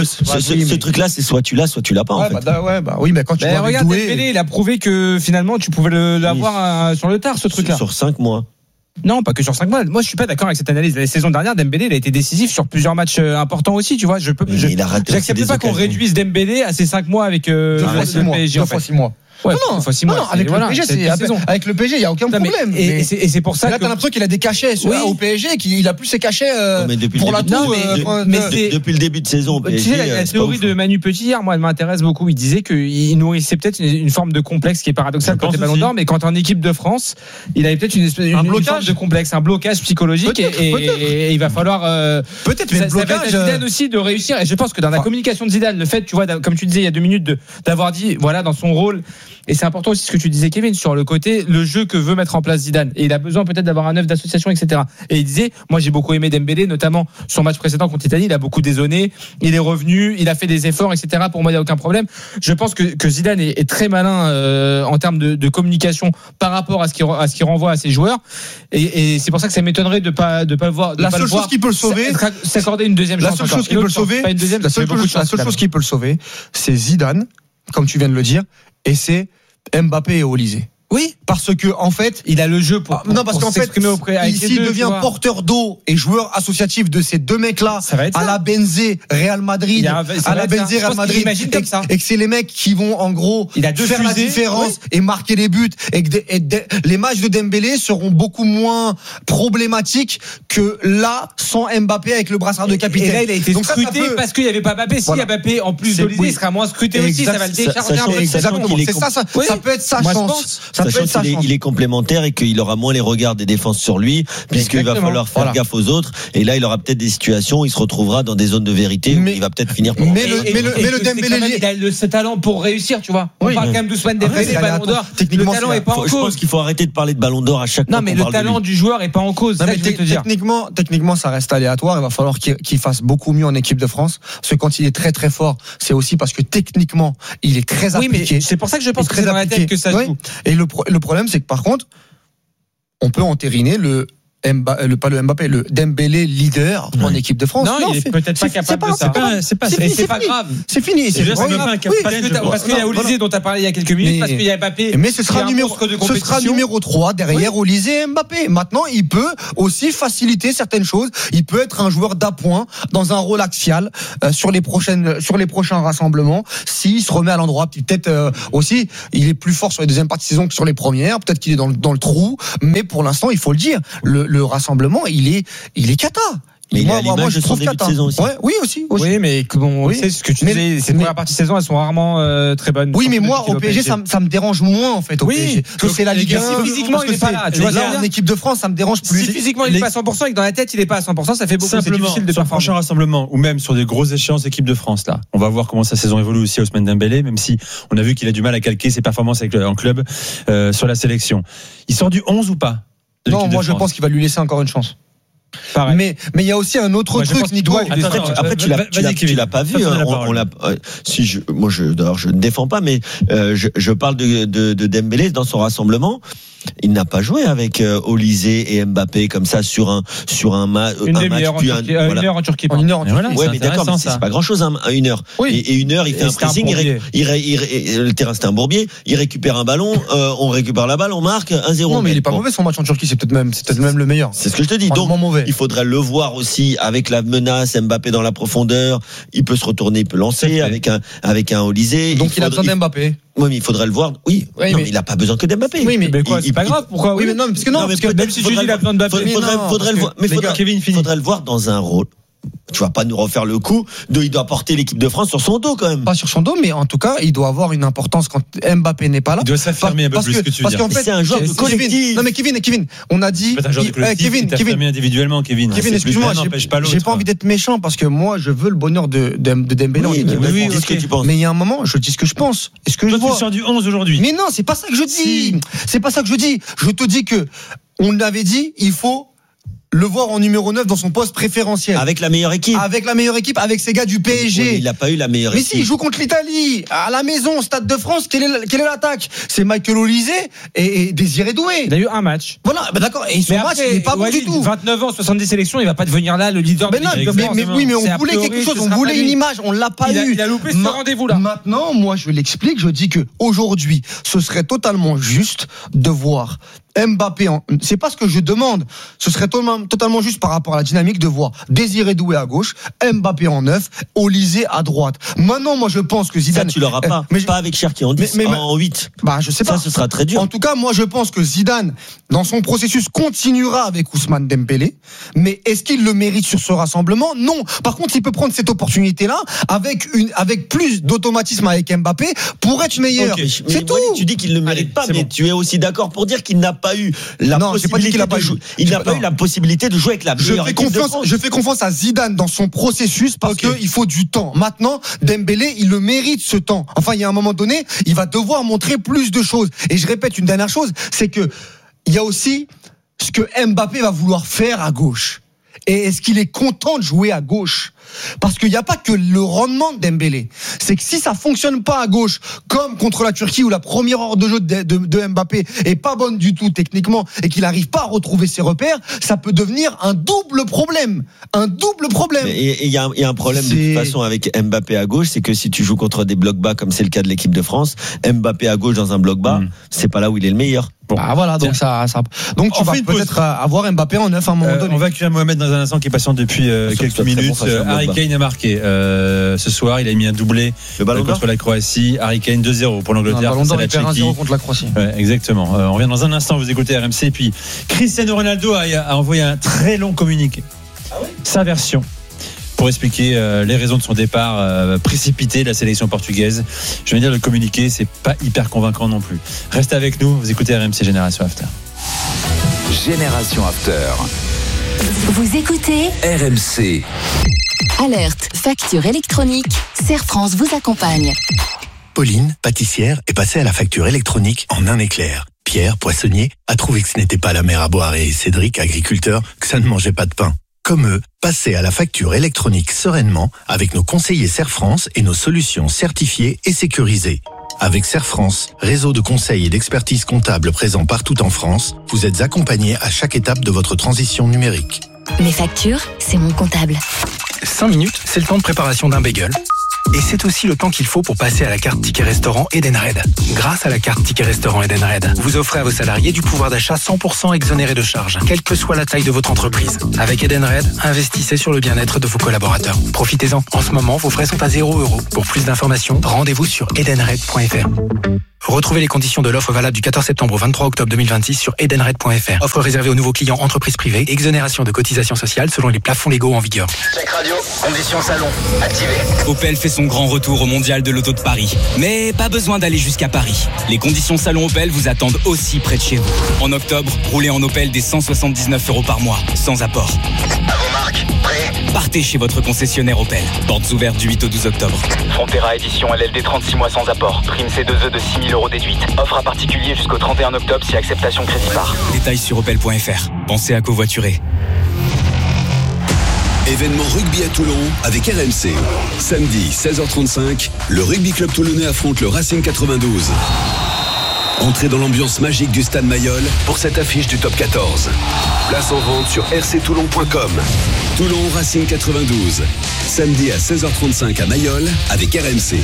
Ce truc-là, c'est soit tu l'as, soit tu l'as pas. En fait. Bah, ouais, bah oui, mais quand tu bah, vois regarde, Doué, Dembélé, il a prouvé que finalement tu pouvais le, l'avoir oui. sur le tard, ce truc-là. Sur cinq mois. Non, pas que sur cinq mois. Moi, je suis pas d'accord avec cette analyse. La saison dernière, Dembélé, il a été décisif sur plusieurs matchs importants aussi. Tu vois, je peux. Je, j'accepte pas qu'on réduise Dembélé à ces cinq mois avec euh, deux fois six mois. Deux fois six mois. Ouais, non, non, fois six mois, non, avec, voilà, le P S G, c'est, c'est avec le P S G, il y a aucun non, problème. Mais, et, et, c'est, et c'est pour ça là, que t'as l'impression qu'il a des cachets oui. au P S G, qu'il a plus ses cachets euh, non, pour la tour. Euh, mais c'est... depuis le début de saison. Tu sais, la, la théorie de Manu Petit hier, moi, elle m'intéresse beaucoup. Il disait qu'il nourrissait peut-être une, une forme de complexe qui est paradoxale quand t'es Ballon d'Or, mais quand en équipe de France, il avait peut-être une, espèce, une, une forme de complexe, un blocage psychologique, peut-être, et, peut-être. Et, et il va falloir euh, peut-être. Mais ça, le blocage ça va être à Zidane aussi de réussir. Et je pense que dans la communication de Zidane, le fait, tu vois, comme tu disais il y a deux minutes, de, d'avoir dit, voilà, dans son rôle. Et c'est important aussi ce que tu disais, Kevin, sur le côté, le jeu que veut mettre en place Zidane. Et il a besoin peut-être d'avoir un œuf d'association, et cetera. Et il disait, moi j'ai beaucoup aimé Dembélé, notamment son match précédent contre l'Italie, il a beaucoup dézonné, il est revenu, il a fait des efforts, et cetera. Pour moi, il n'y a aucun problème. Je pense que, que Zidane est, est très malin euh, en termes de, de communication par rapport à ce qu'il à ce qu'il renvoie à ses joueurs. Et, et c'est pour ça que ça m'étonnerait de pas de pas le voir. De la pas seule le chose voir, qui peut le sauver, s'accorder une deuxième la chance. Seule chose qui peut le sauver, pas une deuxième, la seule chose, la seule chose qui peut le sauver, c'est Zidane, comme tu viens de le dire, et c'est Mbappé et Olysée. Oui, parce que en fait, il a le jeu pour, pour non parce pour qu'en fait, s'il devient porteur d'eau et joueur associatif de ces deux mecs-là, à la Benzé, Real Madrid, a, à la Benzé, Real Madrid, et, comme ça. et que c'est les mecs qui vont en gros il a faire la différence ouais. et marquer les buts, et que de, et de, les matchs de Dembélé seront beaucoup moins problématiques que là sans Mbappé avec le brassard de capitaine. Et là, il a été donc scruté ça, ça peut... parce qu'il n'y avait pas Mbappé. Si voilà. Mbappé en plus d'Olysée, oui. il sera moins scruté exact, aussi, ça va le décharger. Exactement. C'est ça, ça, ça peut être sa chance. Ça peut être qu'il est, il est complémentaire et qu'il aura moins les regards des défenses sur lui, puisqu'il va falloir faire voilà. gaffe aux autres. Et là, il aura peut-être des situations où il se retrouvera dans des zones de vérité mais, où il va peut-être finir par. Mais le, mais le, mais le Dembélé, il a le, ce talent pour réussir, tu vois. On oui, parle oui. quand même d'Ousmane Dembélé, Ballon d'Or. Le talent est pas en cause. Je pense qu'il faut arrêter de parler de Ballon d'Or à chaque fois. Non, mais le talent du joueur est pas en cause. Techniquement, techniquement, ça reste aléatoire. Il va falloir qu'il fasse beaucoup mieux en équipe de France. Parce que quand il est très très fort, c'est aussi parce que techniquement, il est très appliqué. C'est pour ça que je pense que c'est dans la tête que ça joue. Et le problème, c'est que par contre, on peut entériner le Mba, le pas le Mbappé, le Dembélé leader ouais. en équipe de France. Non, non il est peut-être pas capable pas, de ça. C'est pas, c'est pas, c'est, c'est, c'est, c'est pas grave. C'est fini. C'est, c'est pas grave. Oui, parce, que parce qu'il y a Olysée dont tu as parlé il y a quelques minutes, mais, parce qu'il y a Mbappé. Mais ce sera numéro, ce sera numéro trois derrière oui. Olysée et Mbappé. Maintenant, il peut aussi faciliter certaines choses. Il peut être un joueur d'appoint dans un rôle axial euh, sur les prochaines, sur les prochains rassemblements. S'il se remet à l'endroit, peut-être euh, aussi, il est plus fort sur les deuxièmes parties de saison que sur les premières. Peut-être qu'il est dans le, dans le trou, mais pour l'instant, il faut le dire, le, le rassemblement, il est, il est cata. Mais moi, il moi, moi je trouve début de saison aussi. Ouais, oui aussi, aussi. Oui, mais bon, oui. C'est ce que tu mais, disais. Ces premières parties de saison, elles sont rarement euh, très bonnes. Oui, mais moi, au P S G, ça, ça me dérange moins en fait. Au oui, P S G. Que c'est la Ligue un. Si physiquement, il n'est pas là. Tu vois, là, en équipe de France, ça me dérange plus. Si physiquement, il n'est pas à cent pour cent et que dans la tête, il n'est pas à cent pour cent, ça fait beaucoup. C'est difficile de sur le prochain rassemblement ou même sur des grosses échéances équipe de France là. On va voir comment sa saison évolue aussi Ousmane Dembélé, même si on a vu qu'il a du mal à calquer ses performances avec en club sur la sélection. Il sort du onze ou pas? Non, moi je pense qu'il va lui laisser encore une chance. Pareil. Mais mais il y a aussi un autre moi, truc, Nico. Après, attends, après tu l'as, tu l'as, tu l'as pas vu. Hein, on, on l'a. Euh, si je, moi je, d'ailleurs je ne défends pas, mais euh, je, je parle de, de, de Dembélé dans son rassemblement. Il n'a pas joué avec euh, Olysée et Mbappé comme ça sur un sur un, ma, une un match. En Turquie, un, euh, voilà. Une heure en Turquie. Une heure en Turquie. Voilà, ouais, mais d'accord, mais c'est, c'est pas grand chose hein, une heure. Oui. Et, et une heure, il fait et un pressing. Il ré, il ré, il ré, le terrain c'était un bourbier. Il récupère un ballon, euh, on récupère la balle, on marque un zéro. Non, mais il est pas bon. mauvais son match en Turquie. C'est peut-être même, c'est peut-être même le meilleur. C'est ce que je te dis. Donc mauvais. Il faudrait le voir aussi avec la menace Mbappé dans la profondeur. Il peut se retourner, il peut lancer avec un avec un Olysée. Donc il a besoin d'Mbappé. Oui, mais il faudrait le voir. Oui, oui non, mais il a pas besoin que d'Mbappé. Oui, mais, mais quoi, il, c'est pas grave. Pourquoi? Oui, mais non, parce que non, non parce que même si Jules a besoin de Mbappé, faudrait, faudrait, non, faudrait le voir. Mais faudrait, Kevin, faudrait le voir dans un rôle. Tu vas pas nous refaire le coup de il doit porter l'équipe de France sur son dos quand même. Pas sur son dos, mais en tout cas, il doit avoir une importance quand Mbappé n'est pas là. Il doit s'affirmer un peu plus que, que tu veux parce dire. Qu'en fait, c'est un joueur de collectif. Non mais Kevin, Kevin, on a dit c'est un joueur de collectif. Kevin, Kevin, individuellement, Kevin. Kevin, excuse-moi, n'empêche pas l'autre. J'ai pas envie d'être méchant parce que moi, je veux le bonheur de de, de Dembélé. Oui, oui, oui, dis ce que tu penses. Mais il y a un moment, je dis ce que je pense. Est-ce que je vois? Tu sors du onze aujourd'hui. Mais non, c'est pas ça que je dis. C'est pas ça que je dis. Je te dis que on avait dit, il faut le voir en numéro neuf dans son poste préférentiel. Avec la meilleure équipe. Avec la meilleure équipe, avec ses gars du P S G. Oui, il n'a pas eu la meilleure mais équipe. Mais si, il joue contre l'Italie, à la maison, Stade de France, quelle est, quelle est l'attaque? C'est Michael Olysée et, et Désiré Doué. Il a eu un match. Voilà, bah d'accord, et son mais match, après, il n'est pas bon du tout. vingt-neuf ans, soixante-dix sélections, il va pas devenir là le leader mais de non, l'équipe de mais, France. mais, mais oui, mais on c'est voulait quelque chose, on voulait une image, on l'a pas il a, eu. Il a loupé ce Ma- rendez-vous-là. Maintenant, moi, je l'explique, je dis que aujourd'hui, ce serait totalement juste de voir Mbappé, en... c'est pas ce que je demande. Ce serait totalement, totalement juste par rapport à la dynamique de voir Désiré Doué à gauche, Mbappé en neuf, Olysée à droite. Maintenant, moi, je pense que Zidane. Ça, tu l'auras pas. Mais pas avec Cherki en dix, mais, mais, en huit. Bah, je sais pas. Ça, ce sera très dur. En tout cas, moi, je pense que Zidane, dans son processus, continuera avec Ousmane Dembélé. Mais est-ce qu'il le mérite sur ce rassemblement? Non. Par contre, il peut prendre cette opportunité-là avec une, avec plus d'automatisme avec Mbappé pour être meilleur. Okay. C'est mais tout. Moi, tu dis qu'il ne le mérite Allez, pas, mais bon. Tu es aussi d'accord pour dire qu'il n'a pas eu la non, possibilité j'ai pas dit qu'il a pas de jouer. Eu. Il n'a pas, pas eu la possibilité de jouer avec la meilleure équipe de France. Je fais confiance à Zidane dans son processus parce okay. qu'il faut du temps. Maintenant, Dembélé, il le mérite ce temps. Enfin, il y a un moment donné, il va devoir montrer plus de choses. Et je répète une dernière chose, c'est que il y a aussi ce que Mbappé va vouloir faire à gauche. Et est-ce qu'il est content de jouer à gauche? Parce qu'il n'y a pas que le rendement de Dembélé. C'est que si ça fonctionne pas à gauche, comme contre la Turquie où la première heure de jeu de, de, de Mbappé est pas bonne du tout techniquement et qu'il n'arrive pas à retrouver ses repères, ça peut devenir un double problème. Un double problème. Et il y, y a un problème c'est... de toute façon avec Mbappé à gauche, c'est que si tu joues contre des blocs bas comme c'est le cas de l'équipe de France, Mbappé à gauche dans un bloc bas, mmh. c'est pas là où il est le meilleur. Bon. Ah voilà, donc ça, ça donc tu on vas peut-être avoir Mbappé en neuf à un moment euh, donné. On va accueillir Mohamed dans un instant qui est patient depuis euh, quelques minutes. Bon, euh, Harry Kane a marqué euh, ce soir, il a mis un doublé euh, contre la Croatie. Harry Kane deux zéro pour l'Angleterre. Un ballon d'or, il perd un zéro contre la Croatie. Ouais, exactement. Euh, on revient dans un instant, vous écoutez R M C. Et puis Cristiano Ronaldo a, a envoyé un très long communiqué. Ah oui Sa version. pour expliquer euh, les raisons de son départ euh, précipité de la sélection portugaise. Je vais dire, le communiqué, c'est pas hyper convaincant non plus. Restez avec nous, vous écoutez R M C Génération After. Génération After. Vous écoutez R M C. Alerte, facture électronique, Serre France vous accompagne. Pauline, pâtissière, est passée à la facture électronique en un éclair. Pierre, poissonnier, a trouvé que ce n'était pas la mer à boire et Cédric, agriculteur, que ça ne mangeait pas de pain. Comme eux, passez à la facture électronique sereinement avec nos conseillers Serre France et nos solutions certifiées et sécurisées. Avec Serre France, réseau de conseils et d'expertise comptable présent partout en France, vous êtes accompagnés à chaque étape de votre transition numérique. Mes factures, c'est mon comptable. cinq minutes, c'est le temps de préparation d'un bagel. Et c'est aussi le temps qu'il faut pour passer à la carte Ticket Restaurant Edenred. Grâce à la carte Ticket Restaurant Edenred, vous offrez à vos salariés du pouvoir d'achat cent pour cent exonéré de charges, quelle que soit la taille de votre entreprise. Avec Edenred, investissez sur le bien-être de vos collaborateurs. Profitez-en. En ce moment, vos frais sont à zéro euro. Pour plus d'informations, rendez-vous sur edenred point f r. Retrouvez les conditions de l'offre valable du quatorze septembre au vingt-trois octobre deux mille vingt-six sur edenred point f r. Offre réservée aux nouveaux clients entreprises privées. Exonération de cotisations sociales selon les plafonds légaux en vigueur. Check radio, conditions salon, activé. Opel fait son grand retour au Mondial de l'Auto de Paris. Mais pas besoin d'aller jusqu'à Paris. Les conditions salon Opel vous attendent aussi près de chez vous. En octobre, roulez en Opel dès cent soixante-dix-neuf euros par mois, sans apport. À vos marques, prêt ? Partez chez votre concessionnaire Opel. Portes ouvertes du huit au douze octobre. Frontera édition L L D trente-six mois sans apport. Prime C deux E de six mille euros déduite. Offre à particulier jusqu'au trente et un octobre si acceptation crédit par. Détails sur opel point f r. Pensez à covoiturer. Événement rugby à Toulon avec R M C. Samedi, seize heures trente-cinq, le rugby club toulonnais affronte le Racing quatre-vingt-douze. Entrez dans l'ambiance magique du stade Mayol pour cette affiche du top quatorze. Place en vente sur r c toulon point com. Toulon Racing quatre-vingt-douze. Samedi à seize heures trente-cinq à Mayol avec R M C.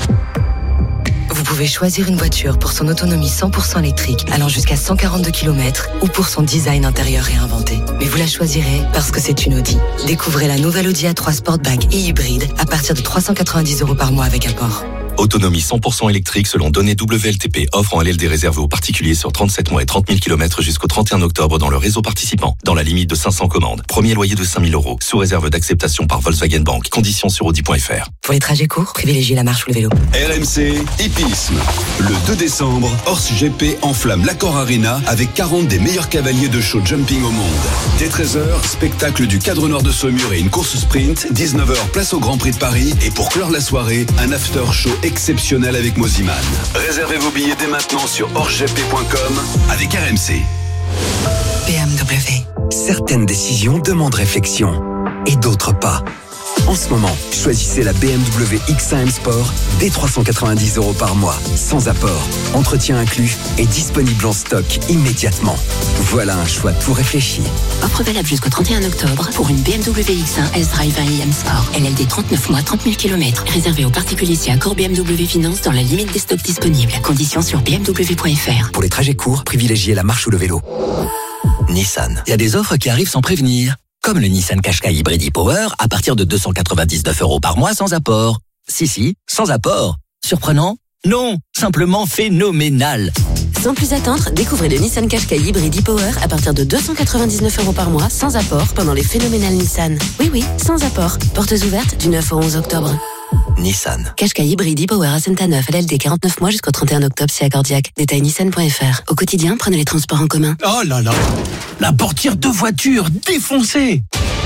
Vous pouvez choisir une voiture pour son autonomie cent pour cent électrique allant jusqu'à cent quarante-deux kilomètres ou pour son design intérieur réinventé. Mais vous la choisirez parce que c'est une Audi. Découvrez la nouvelle Audi A trois Sportback et hybride à partir de trois cent quatre-vingt-dix euros par mois avec apport. Autonomie cent pour cent électrique selon données W L T P. Offre en L L D réservée aux particuliers sur trente-sept mois et trente mille kilomètres jusqu'au trente et un octobre dans le réseau participant. Dans la limite de cinq cents commandes. Premier loyer de cinq mille euros. Sous réserve d'acceptation par Volkswagen Bank. Conditions sur audi point f r. Pour les trajets courts, privilégiez la marche ou le vélo. R M C Hippisme. Le deux décembre, Horse G P enflamme l'Accor Arena avec quarante des meilleurs cavaliers de show jumping au monde. Dès treize heures, spectacle du Cadre Noir de Saumur et une course sprint. dix-neuf heures, place au Grand Prix de Paris. Et pour clore la soirée, un after show exceptionnel avec Moziman. Réservez vos billets dès maintenant sur horse g p point com avec R M C. B M W. Certaines décisions demandent réflexion et d'autres pas. En ce moment, choisissez la B M W X un M Sport dès trois cent quatre-vingt-dix euros par mois, sans apport, entretien inclus et disponible en stock immédiatement. Voilà un choix tout réfléchi. Offre valable jusqu'au trente et un octobre pour une B M W X un S-Drive un i M Sport. L L D trente-neuf mois, trente mille kilomètres. Réservé aux particuliers si accord B M W Finance dans la limite des stocks disponibles. Conditions sur b m w point f r. Pour les trajets courts, privilégiez la marche ou le vélo. Nissan. Il y a des offres qui arrivent sans prévenir. Comme le Nissan Qashqai Hybrid e-Power à partir de deux cent quatre-vingt-dix-neuf euros par mois sans apport. Si, si, sans apport. Surprenant? Non, simplement phénoménal. Sans plus attendre, découvrez le Nissan Qashqai Hybrid e-Power à partir de deux cent quatre-vingt-dix-neuf euros par mois sans apport pendant les phénoménales Nissan. Oui, oui, sans apport. Portes ouvertes du neuf au onze octobre. Nissan. Qashqai Hybrid e-Power à Saint-Aneuf, L L D quarante-neuf mois jusqu'au trente et un octobre si accordiaque. Détail nissan point f r. Au quotidien, prenez les transports en commun. Oh là là, la portière de voiture défoncée.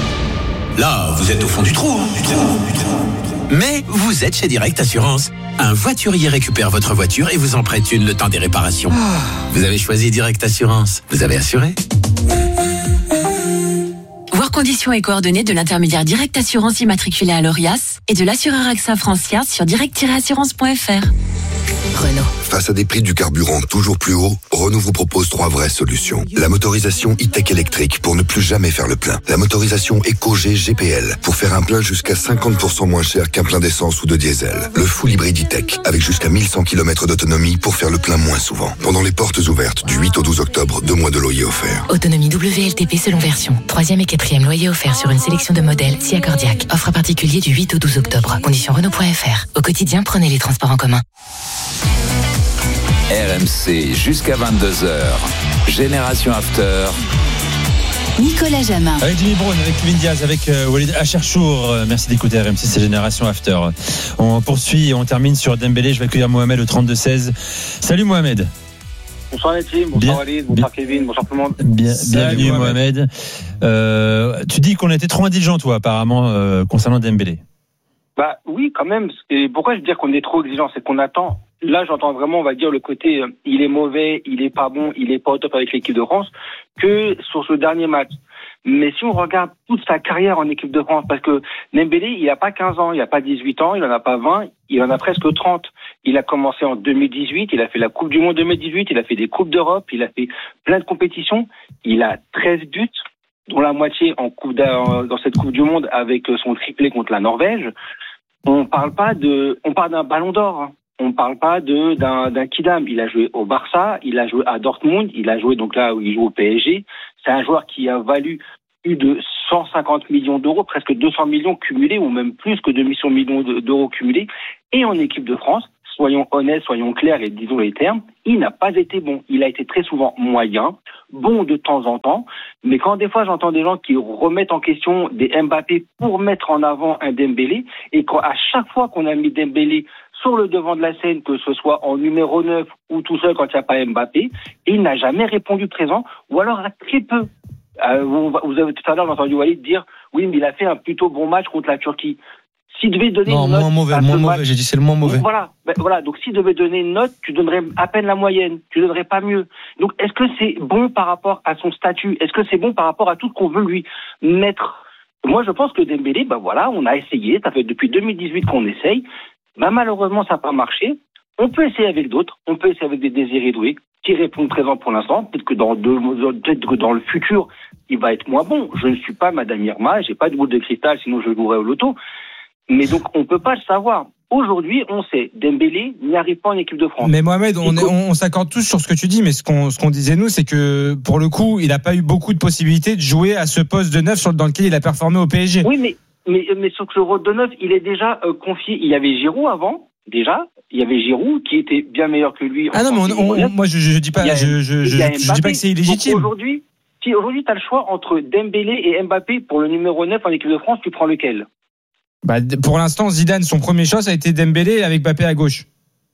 Là, vous êtes au fond du trou, hein, du trou, du trou. Mais vous êtes chez Direct Assurance. Un voiturier récupère votre voiture et vous en prête une le temps des réparations. Ah. Vous avez choisi Direct Assurance. Vous avez assuré. Voir conditions et coordonnées de l'intermédiaire Direct Assurance immatriculé à l'Orias et de l'assureur AXA Francia sur direct tiret assurance point f r. Renault. Face à des prix du carburant toujours plus hauts, Renault vous propose trois vraies solutions. La motorisation e-tech électrique pour ne plus jamais faire le plein. La motorisation EcoG G P L pour faire un plein jusqu'à cinquante pour cent moins cher qu'un plein d'essence ou de diesel. Le full hybride e-tech avec jusqu'à mille cent kilomètres d'autonomie pour faire le plein moins souvent. Pendant les portes ouvertes du huit au douze octobre, deux mois de loyer offert. Autonomie W L T P selon version. Troisième et quatrième loyer offert sur une sélection de modèles si accordiaque. Offre à particulier du huit au douze octobre. Conditions Renault point f r. Au quotidien, prenez les transports en commun. R M C jusqu'à vingt-deux heures. Génération After. Nicolas Jamin. Avec Jimmy Brown, avec Kevin Diaz, avec euh, Walid Acharchour. Euh, merci d'écouter R M C, c'est Génération After. On poursuit et on termine sur Dembélé. Je vais accueillir Mohamed au trente-deux seize. Salut Mohamed. Bonsoir les teams, bonsoir Bien, Walid, bonsoir bien, Kevin, bonsoir tout le monde. Bien, Salut, bienvenue Mohamed. Mohamed. Euh, tu dis qu'on a été trop indulgent, toi, apparemment, euh, concernant Dembélé. Bah oui, quand même. Et pourquoi je dis qu'on est trop exigeant, c'est qu'on attend. Là, j'entends vraiment, on va dire, le côté, euh, il est mauvais, il est pas bon, il est pas au top avec l'équipe de France, que sur ce dernier match. Mais si on regarde toute sa carrière en équipe de France, parce que Dembélé, il a pas quinze ans, il a pas dix-huit ans, il en a pas vingt, il en a presque trente. Il a commencé en deux mille dix-huit, il a fait la Coupe du Monde deux mille dix-huit, il a fait des Coupes d'Europe, il a fait plein de compétitions, il a treize buts, dont la moitié en coupe dans cette Coupe du Monde avec son triplé contre la Norvège. On parle pas de, on parle d'un Ballon d'Or. Hein. On parle pas de d'un d'un Kidam. Il a joué au Barça, il a joué à Dortmund, il a joué donc là où il joue au P S G. C'est un joueur qui a valu plus de cent cinquante millions d'euros, presque deux cents millions cumulés, ou même plus que deux cents millions d'euros cumulés. Et en équipe de France, soyons honnêtes, soyons clairs et disons les termes, il n'a pas été bon. Il a été très souvent moyen, bon de temps en temps, mais quand des fois j'entends des gens qui remettent en question des Mbappé pour mettre en avant un Dembélé, et qu'à chaque fois qu'on a mis Dembélé sur le devant de la scène, que ce soit en numéro neuf ou tout seul quand il n'y a pas Mbappé, il n'a jamais répondu présent, ou alors à très peu. Euh, vous, vous avez tout à l'heure entendu Walid dire oui, mais il a fait un plutôt bon match contre la Turquie. S'il devait donner non, une note, moins mauvais, moins mauvais. J'ai dit c'est le moins mauvais. Voilà, ben, voilà. Donc s'il devait donner une note, tu donnerais à peine la moyenne, tu donnerais pas mieux. Donc est-ce que c'est bon par rapport à son statut? Est-ce que c'est bon par rapport à tout ce qu'on veut lui mettre? Moi, je pense que Dembélé, ben voilà, on a essayé. Ça fait depuis deux mille dix-huit qu'on essaye. Ben malheureusement, ça n'a pas marché. On peut essayer avec d'autres. On peut essayer avec des Désiré Doué qui répondent présent pour l'instant. Peut-être que dans deux, peut-être que dans le futur, il va être moins bon. Je ne suis pas Madame Irma, j'ai pas de boule de cristal, sinon je jouerais au loto. Mais donc, on peut pas le savoir. Aujourd'hui, on sait, Dembélé n'y arrive pas en équipe de France. Mais Mohamed, on, est, on, on s'accorde tous sur ce que tu dis, mais ce qu'on, ce qu'on disait nous, c'est que pour le coup, il n'a pas eu beaucoup de possibilités de jouer à ce poste de neuf sur, dans lequel il a performé au P S G. Oui, mais, mais, mais sur ce rôle de neuf, il est déjà euh, confié. Il y avait Giroud avant, déjà. Il y avait Giroud qui était bien meilleur que lui. Ah non, mais on, on, moi, je, je dis pas, je, je, je, je dis pas que c'est illégitime. Donc aujourd'hui, si aujourd'hui, tu as le choix entre Dembélé et Mbappé pour le numéro neuf en équipe de France, tu prends lequel? Bah, pour l'instant, Zidane, son premier choix, ça a été Dembélé avec Mbappé à gauche.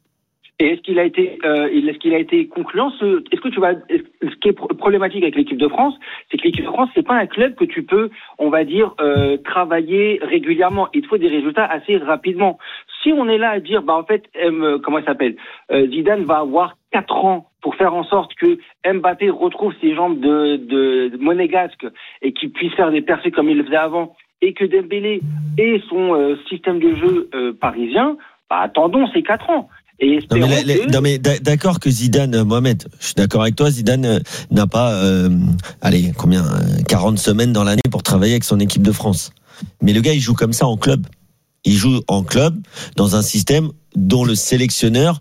Et est-ce qu'il a été, euh, est-ce qu'il a été concluant ce, Est-ce que tu vas, ce qui est problématique avec l'équipe de France, c'est que l'équipe de France, c'est pas un club que tu peux, on va dire, euh, travailler régulièrement. Il te faut des résultats assez rapidement. Si on est là à dire, bah en fait, M, comment il s'appelle, euh, Zidane va avoir quatre ans pour faire en sorte que Mbappé retrouve ses jambes de, de, de monégasque et qu'il puisse faire des percées comme il le faisait avant, et que Dembélé ait son euh, système de jeu euh, parisien, bah, attendons ces quatre ans. Et non, mais, les, que... non mais d'accord que Zidane, Mohamed, je suis d'accord avec toi, Zidane euh, n'a pas, euh, allez, combien, quarante semaines dans l'année pour travailler avec son équipe de France. Mais le gars, il joue comme ça en club. Il joue en club dans un système dont le sélectionneur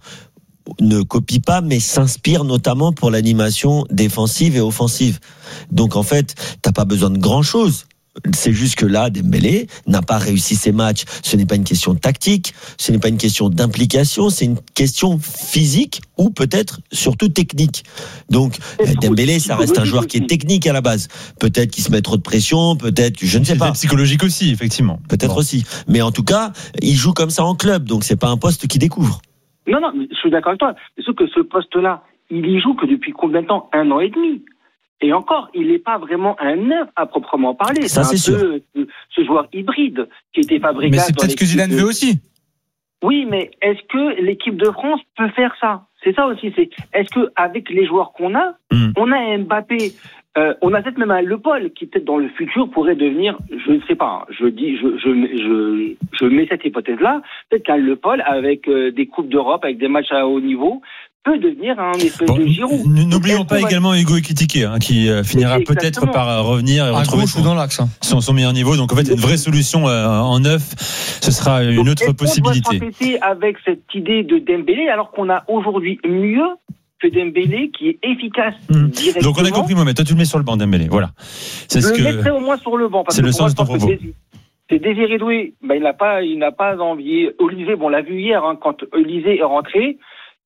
ne copie pas, mais s'inspire notamment pour l'animation défensive et offensive. Donc en fait, t'as pas besoin de grand chose. C'est juste que là, Dembélé n'a pas réussi ses matchs. Ce n'est pas une question tactique, ce n'est pas une question d'implication, c'est une question physique ou peut-être surtout technique. Donc, Dembélé, ça reste un joueur qui est technique à la base. Peut-être qu'il se met trop de pression, peut-être que je ne sais pas. C'est psychologique aussi, effectivement. Peut-être bon. aussi. Mais en tout cas, il joue comme ça en club, donc c'est pas un poste qu'il découvre. Non, non, je suis d'accord avec toi. Sauf que ce poste-là, il y joue que depuis combien de temps? Un an et demi. Et encore, il n'est pas vraiment un neuf à proprement parler. Ça, c'est, c'est un sûr. peu ce, ce joueur hybride qui était fabriqué. Mais c'est peut-être ce que Zidane veut aussi. Oui, mais est-ce que l'équipe de France peut faire ça? C'est ça aussi. C'est est-ce que avec les joueurs qu'on a, mm. on a un Mbappé, euh, on a peut-être même un Le Paul qui peut-être dans le futur pourrait devenir, je ne sais pas, je dis, je, je, je, je mets cette hypothèse-là, peut-être qu'un Le Paul avec euh, des coupes d'Europe, avec des matchs à haut niveau, peut devenir un espèce bon, de Giroud. N'oublions pas également Hugo Ekitike, hein, qui euh, finira peut-être par revenir et retrouver son, dans l'axe, hein. son, son meilleur niveau. Donc en fait, une vraie solution euh, en neuf, ce sera une Donc, autre possibilité. On doit s'entêter avec cette idée de Dembélé, alors qu'on a aujourd'hui mieux que Dembélé, qui est efficace mmh. directement. Donc on a compris, Mohamed. Toi, tu le mets sur le banc, Dembélé. Voilà. C'est je ce le que... mettrais au moins sur le banc. Parce c'est que le sens de ton propos. C'est Désiré Doué. Ben, il n'a pas, il n'a pas envie. Olysée, bon, on l'a vu hier, hein, quand Olysée est rentré.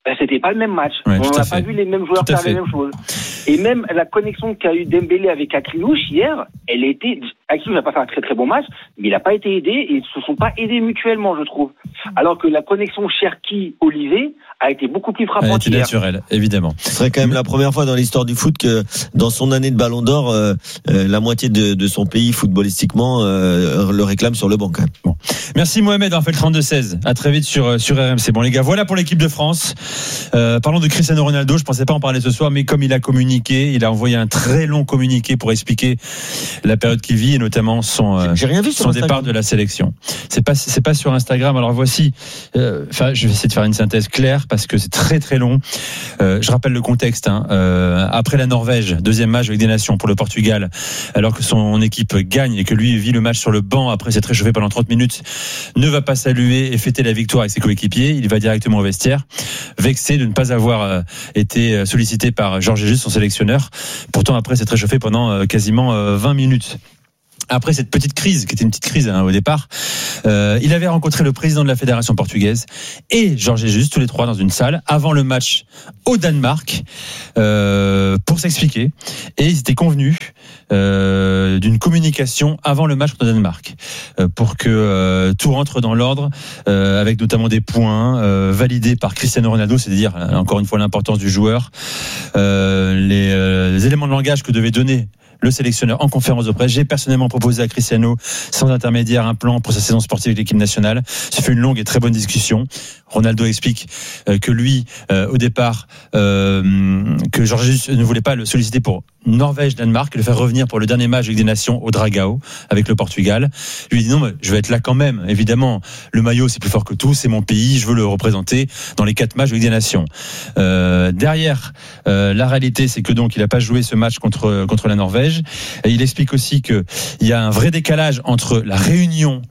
Ben, c'était pas le même match. Ouais, on n'a fait. pas vu les mêmes joueurs Tout à faire les fait. mêmes choses. Et même la connexion qu'a eu Dembélé avec Akliouche hier, elle était. Akliouche n'a pas fait un très très bon match, mais il n'a pas été aidé et ils se sont pas aidés mutuellement, je trouve. Alors que la connexion Cherki-Olivier a été beaucoup plus Elle frappante était hier. naturelle, évidemment. Ce serait quand même la première fois dans l'histoire du foot que dans son année de Ballon d'Or, euh, euh, la moitié de, de son pays footballistiquement euh, le réclame sur le banc quand même. Bon. Merci Mohamed d'avoir fait le trente-deux seize. À très vite sur, sur R M C. Bon les gars, voilà pour l'équipe de France. Euh, parlons de Cristiano Ronaldo. Je pensais pas en parler ce soir, mais comme il a communiqué, il a envoyé un très long communiqué pour expliquer la période qu'il vit et notamment son, euh, J'ai rien vu sur son Instagram. départ de la sélection. C'est pas, c'est pas sur Instagram. Alors voici, euh, enfin, je vais essayer de faire une synthèse claire parce que c'est très très long. Euh, je rappelle le contexte. Hein. Euh, après la Norvège, deuxième match avec des nations pour le Portugal, alors que son équipe gagne et que lui vit le match sur le banc après s'être réchauffé pendant trente minutes, ne va pas saluer et fêter la victoire avec ses coéquipiers. Il va directement au vestiaire, vexé de ne pas avoir euh, été sollicité par Jorge Jesus, son sélectionneur. Pourtant, après s'être réchauffé pendant euh, quasiment euh, vingt minutes. Après cette petite crise, qui était une petite crise hein, au départ, euh, il avait rencontré le président de la fédération portugaise et Jorge Jesus, tous les trois dans une salle, avant le match au Danemark, euh, pour s'expliquer. Et ils étaient convenus euh, d'une communication avant le match contre le Danemark, euh, pour que euh, tout rentre dans l'ordre, euh, avec notamment des points euh, validés par Cristiano Ronaldo, c'est-à-dire, encore une fois, l'importance du joueur, euh, les, euh, les éléments de langage que devait donner le sélectionneur en conférence de presse. J'ai personnellement proposé à Cristiano, sans intermédiaire, un plan pour sa saison sportive avec l'équipe nationale. Ça fait une longue et très bonne discussion. Ronaldo explique euh, que lui, euh, au départ, euh, que Jorge Jesus ne voulait pas le solliciter pour Norvège-Danemark, le faire revenir pour le dernier match avec des nations au Dragao, avec le Portugal. Lui il dit non, mais je vais être là quand même. Évidemment, le maillot c'est plus fort que tout, c'est mon pays, je veux le représenter dans les quatre matchs avec des nations. Euh, derrière, euh, la réalité c'est que donc il n'a pas joué ce match contre contre la Norvège. Et il explique aussi que il y a un vrai décalage entre la réunion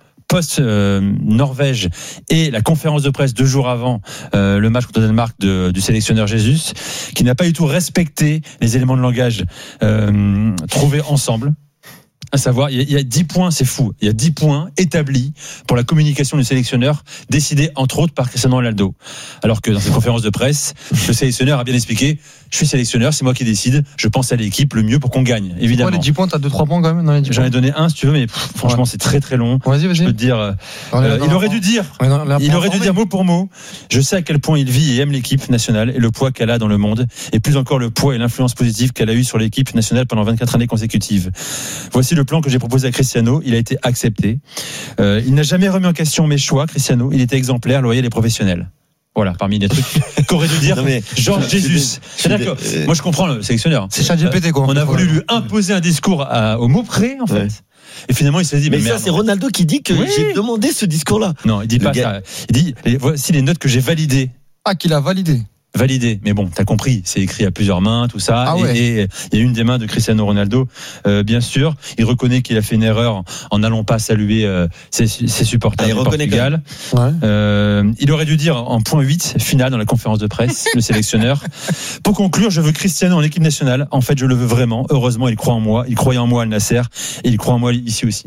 post-Norvège euh, et la conférence de presse deux jours avant euh, le match contre le Danemark de, du sélectionneur Jesus, qui n'a pas du tout respecté les éléments de langage euh, trouvés ensemble. À savoir, il y a dix points, c'est fou. Il y a dix points établis pour la communication du sélectionneur, décidés entre autres par Cristiano Ronaldo. Alors que dans cette conférence de presse, le sélectionneur a bien expliqué, je suis sélectionneur, c'est moi qui décide, je pense à l'équipe le mieux pour qu'on gagne, évidemment. Ouais, les dix points, t'as deux trois points quand même dans les dix J'en points. ai donné un si tu veux, mais pff, franchement, ouais. C'est très très long. Vas-y, vas-y. Je peux te dire, euh, euh, il aurait dû dire, ouais, non, il aurait dû dire mot pour mot, je sais à quel point il vit et aime l'équipe nationale et le poids qu'elle a dans le monde, et plus encore le poids et l'influence positive qu'elle a eu sur l'équipe nationale pendant vingt-quatre années consécutives. Voici le plan que j'ai proposé à Cristiano, il a été accepté. Euh, il n'a jamais remis en question mes choix, Cristiano. Il était exemplaire, loyal et professionnel. Voilà, parmi les trucs qu'aurait dû dire Jorge Jesus. C'est-à-dire que moi je comprends le sélectionneur. C'est ChatGPT quoi. On a voulu lui imposer un discours à, au mot près en fait. Ouais. Et finalement il s'est dit mais, mais ça merde, c'est Ronaldo qui dit que oui. J'ai demandé ce discours-là. Non, il dit le pas gars. ça. Il dit voici les notes que j'ai validées. Ah, qu'il a validé. Validé, mais bon, t'as compris, c'est écrit à plusieurs mains, tout ça, ah ouais. et il y a une des mains de Cristiano Ronaldo, euh, bien sûr. Il reconnaît qu'il a fait une erreur en n'allant pas saluer euh, ses, ses supporters ah, du Portugal. Ouais. Euh, il aurait dû dire en point huit, finale dans la conférence de presse, le sélectionneur. Pour conclure, je veux Cristiano en équipe nationale. En fait, je le veux vraiment. Heureusement, il croit en moi. Il croyait en moi à Al Nasser, et il croit en moi ici aussi.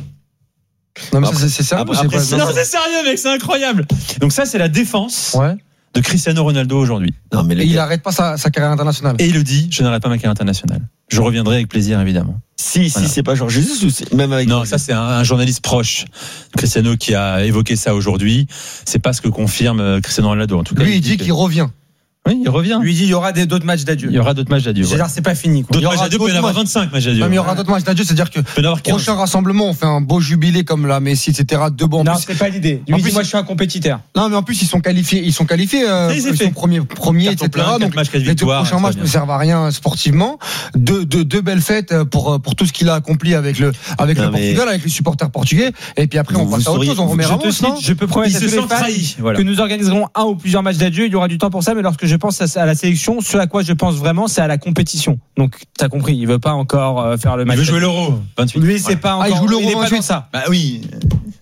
Non, mais après, ça, c'est, c'est sérieux. Après, après, c'est, non, c'est sérieux, mec, c'est incroyable. Donc ça, c'est la défense. Ouais. De Cristiano Ronaldo aujourd'hui. Non, mais et il n'arrête pas sa, sa carrière internationale. Et il le dit, je n'arrête pas ma carrière internationale. Je reviendrai avec plaisir, évidemment. Si, voilà. Si c'est pas Jorge Jesus ou c'est même avec. Non, ça c'est un, un journaliste proche, Cristiano, qui a évoqué ça aujourd'hui. C'est pas ce que confirme Cristiano Ronaldo. En tout cas, lui, il dit, dit que... qu'il revient. Oui, il revient. Lui dit il y aura des, d'autres matchs d'adieu. Il y aura d'autres matchs d'adieu. C'est-à-dire, c'est pas fini. Quoi. D'autres matchs d'adieu, il peut y en avoir vingt-cinq matchs d'adieu. Non, mais il y aura d'autres matchs d'adieu, c'est-à-dire que prochain rassemblement, on fait un beau jubilé comme la Messi, et cetera. Deux bons. Non, plus, c'est pas l'idée. Lui, en dit, plus, moi, je suis un compétiteur. Non, mais en plus, ils sont qualifiés, ils sont qualifiés, euh, ils sont premiers, premiers, et cetera. Donc, les deux prochains matchs ne servent à rien sportivement. Deux, deux, deux belles fêtes pour, pour tout ce qu'il a accompli avec le, avec le Portugal, avec les supporters portugais. Et puis après, on passe à autre chose, on remet Ramos, non? Je peux promettre à tous les fans que nous organiserons un ou plusieurs matchs d'adieu. Il y aura du temps pour ça, mais lorsque je pense à la sélection, ce à quoi je pense vraiment, c'est à la compétition. Donc, t'as compris, il veut pas encore euh, faire le match. Il veut jouer l'Euro. vingt-huit Lui, c'est ouais. pas encore. Ah, il joue l'Euro il est pas vingt-huit. dans ça. Bah oui.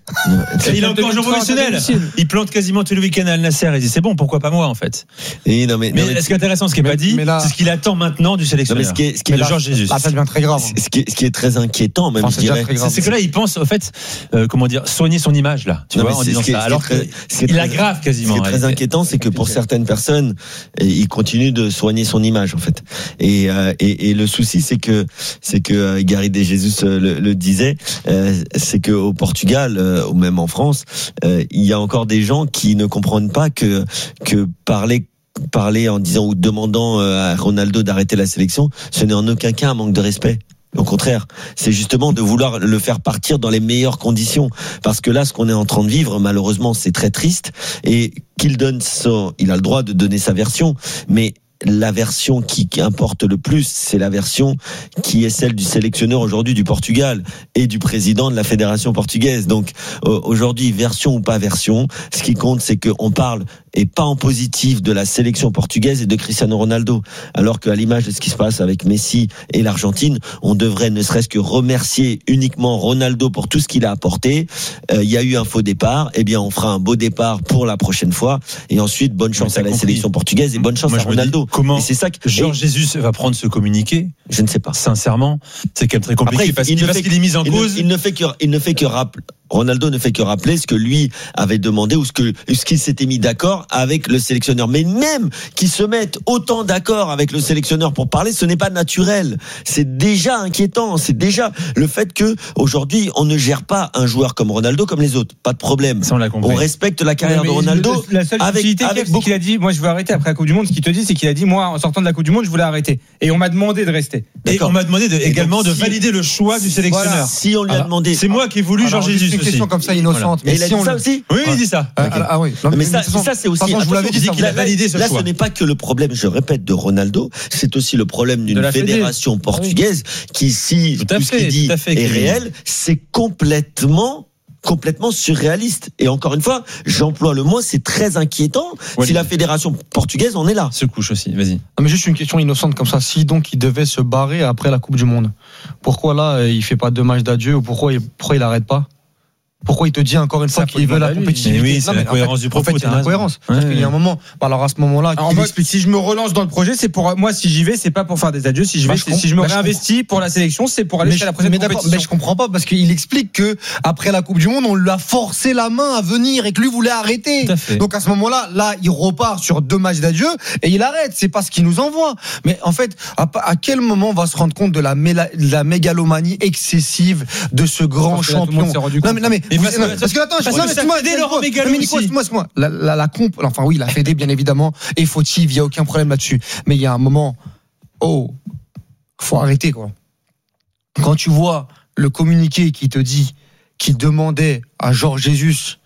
Il est encore professionnel. Il plante quasiment tous les week-ends à Al Nasser. Il dit c'est bon, pourquoi pas moi en fait. Et non mais, mais, non mais ce qui est intéressant, ce qui n'est pas dit, là, c'est ce qu'il attend maintenant du sélectionneur. Non mais ce qui est, ce qui est de Georges Jesus. Là, ça devient très grave. Ce qui est, ce qui est très inquiétant, même enfin, je dirais. C'est, c'est que là, il pense au fait, euh, comment dire, soigner son image là. Tu non, vois, en disant ça. Alors qu'il aggrave quasiment. Ce qui est très inquiétant, c'est que pour certaines personnes, il continue de soigner son image en fait. Et euh, et, et le souci, c'est que c'est que euh, Gary De Jesus le, le disait, euh, c'est que au Portugal euh, ou même en France, euh, il y a encore des gens qui ne comprennent pas que que parler parler en disant ou demandant à Ronaldo d'arrêter la sélection, ce n'est en aucun cas un manque de respect. Au contraire, c'est justement de vouloir le faire partir dans les meilleures conditions. Parce que là, ce qu'on est en train de vivre, malheureusement, c'est très triste. Et qu'il donne son, il a le droit de donner sa version, mais la version qui, qui importe le plus, c'est la version qui est celle du sélectionneur aujourd'hui du Portugal et du président de la fédération portugaise. Donc euh, aujourd'hui, version ou pas version, ce qui compte, c'est qu'on parle et pas en positif de la sélection portugaise et de Cristiano Ronaldo, alors qu'à l'image de ce qui se passe avec Messi et l'Argentine, on devrait ne serait-ce que remercier uniquement Ronaldo pour tout ce qu'il a apporté. Il euh, y a eu un faux départ, eh bien on fera un beau départ pour la prochaine fois, et ensuite bonne chance à la compris. sélection portugaise et bonne chance Moi, à Ronaldo. Comment et c'est ça que Georges Jesus va prendre ce communiqué? Je ne sais pas. Sincèrement, c'est quand même très compliqué. Après, parce, il parce qu'il est mis en il cause. Ne, il ne fait que, il ne fait que rappeler. Ronaldo ne fait que rappeler ce que lui avait demandé ou ce que ce qu'il s'était mis d'accord avec le sélectionneur. Mais même qu'ils se mettent autant d'accord avec le sélectionneur pour parler, ce n'est pas naturel. C'est déjà inquiétant. C'est déjà le fait que aujourd'hui on ne gère pas un joueur comme Ronaldo comme les autres. Pas de problème. Ça, on l'a compris. On respecte la carrière de Ronaldo. Le, la seule avec, avec c'est qu'il a dit, moi je veux arrêter après la Coupe du Monde. Ce qu'il te dit, c'est qu'il a dit, moi en sortant de la Coupe du Monde, je voulais arrêter. Et on m'a demandé de rester. D'accord. Et on m'a demandé de, également donc, de si, valider le choix du sélectionneur. Voilà. Si on lui a alors, demandé, c'est moi qui ai voulu Georges Jesus. Une question comme ça innocente. Mais il a dit ça aussi. Oui, il dit ça. Ah, okay. ah oui. Non, mais, mais ça, ça c'est aussi. Je vous l'avais dit qu'il a validé ce choix. Là, ce n'est pas que le problème, je répète, de Ronaldo. C'est aussi le problème d'une fédération portugaise qui, si tout ce qu'il dit est réel, c'est complètement. complètement surréaliste. Et encore une fois, j'emploie le mot, c'est très inquiétant ouais, si la fédération portugaise en est là. Se couche aussi, vas-y. Non, mais juste une question innocente comme ça. Si donc il devait se barrer après la Coupe du Monde, pourquoi là il fait pas deux matchs d'adieu ou pourquoi il, pourquoi il arrête pas? Pourquoi il te dit encore une fois qu'il veut la compétitivité? Oui, c'est non, la cohérence en fait, du propos. En fait, c'est la cohérence. Ouais, parce ouais. qu'il y a un moment, alors à ce moment-là, en mode, si je me relance dans le projet, c'est pour moi. Si j'y vais, c'est pas pour faire des adieux. Si je vais, bah, je si je me bah, réinvestis pour la sélection, c'est pour aller jusqu'à la prochaine mais compétition. Mais je comprends pas parce qu'il explique que après la Coupe du Monde, on lui a forcé la main à venir et que lui voulait arrêter. À Donc à ce moment-là, là, il repart sur deux matchs d'adieu et il arrête. C'est pas ce qu'il nous envoie. Mais en fait, à, à quel moment on va se rendre compte de la, méla, de la mégalomanie excessive de ce grand champion? Non mais, non mais parce que attends, Parce que ça fédé Laurent Mégalo aussi. Moi, moi, la, la, la comp, enfin oui, la fédé bien évidemment est fautive, il y a aucun problème là-dessus. Mais il y a un moment, oh, faut arrêter quoi. Quand tu vois le communiqué qui te dit, qui demandait à Georges Jesus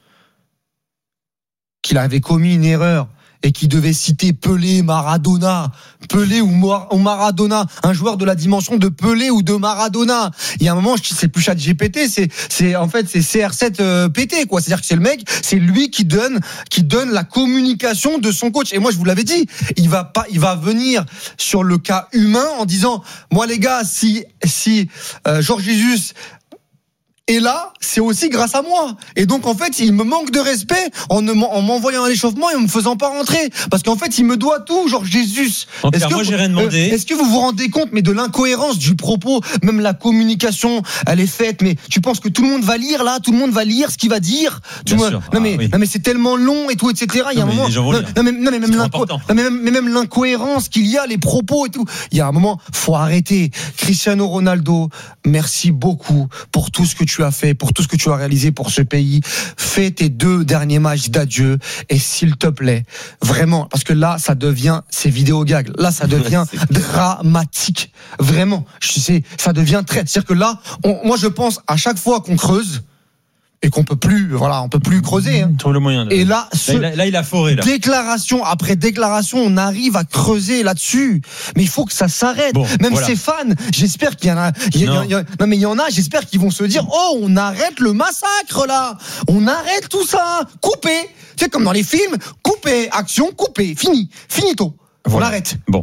qu'il avait commis une erreur et qui devait citer Pelé, Maradona, Pelé ou Maradona, un joueur de la dimension de Pelé ou de Maradona. Il y a un moment, c'est plus ChatGPT, c'est c'est en fait c'est C R sept euh, pété quoi. C'est-à-dire que c'est le mec, c'est lui qui donne qui donne la communication de son coach. Et moi je vous l'avais dit, il va pas, il va venir sur le cas humain en disant, moi les gars, si si euh, Georges Jesus et là, c'est aussi grâce à moi. Et donc, en fait, il me manque de respect en, ne, en m'envoyant à l'échauffement et en me faisant pas rentrer. Parce qu'en fait, il me doit tout, genre Jésus. Est-ce que, moi, j'ai rien demandé. Euh, est-ce que vous vous rendez compte, mais de l'incohérence du propos, même la communication, elle est faite, mais tu penses que tout le monde va lire, là? Tout le monde va lire ce qu'il va dire? Tu vois, non, mais, ah, oui. non, mais c'est tellement long et tout, et cetera. Il y a non, un moment. Non, non, mais, non, mais même, l'inco- non, mais même, mais même l'incohérence qu'il y a, les propos et tout. Il y a un moment, faut arrêter. Cristiano Ronaldo, merci beaucoup pour tout ce que tu as fait, pour tout ce que tu as réalisé pour ce pays. Fais tes deux derniers matchs d'adieu et s'il te plaît, vraiment, parce que là, ça devient, c'est vidéo gag. Là, ça devient dramatique. Vraiment. Je sais, ça devient très, c'est-à-dire que là, on, moi, je pense à chaque fois qu'on creuse, et qu'on peut plus, voilà, on peut plus creuser. Hein. Trouve le moyen. De... Et là, ce... là, il a, là, il a foré. Là. Déclaration après déclaration, on arrive à creuser là-dessus. Mais il faut que ça s'arrête. Bon, Même voilà. Ses fans, j'espère qu'il y en a. Il y a, non. Il y a, non, mais il y en a. J'espère qu'ils vont se dire, oh, on arrête le massacre là. On arrête tout ça. Coupez. Tu sais, comme dans les films, coupez. Action, coupez. Fini. Finito. Voilà. On arrête. Bon.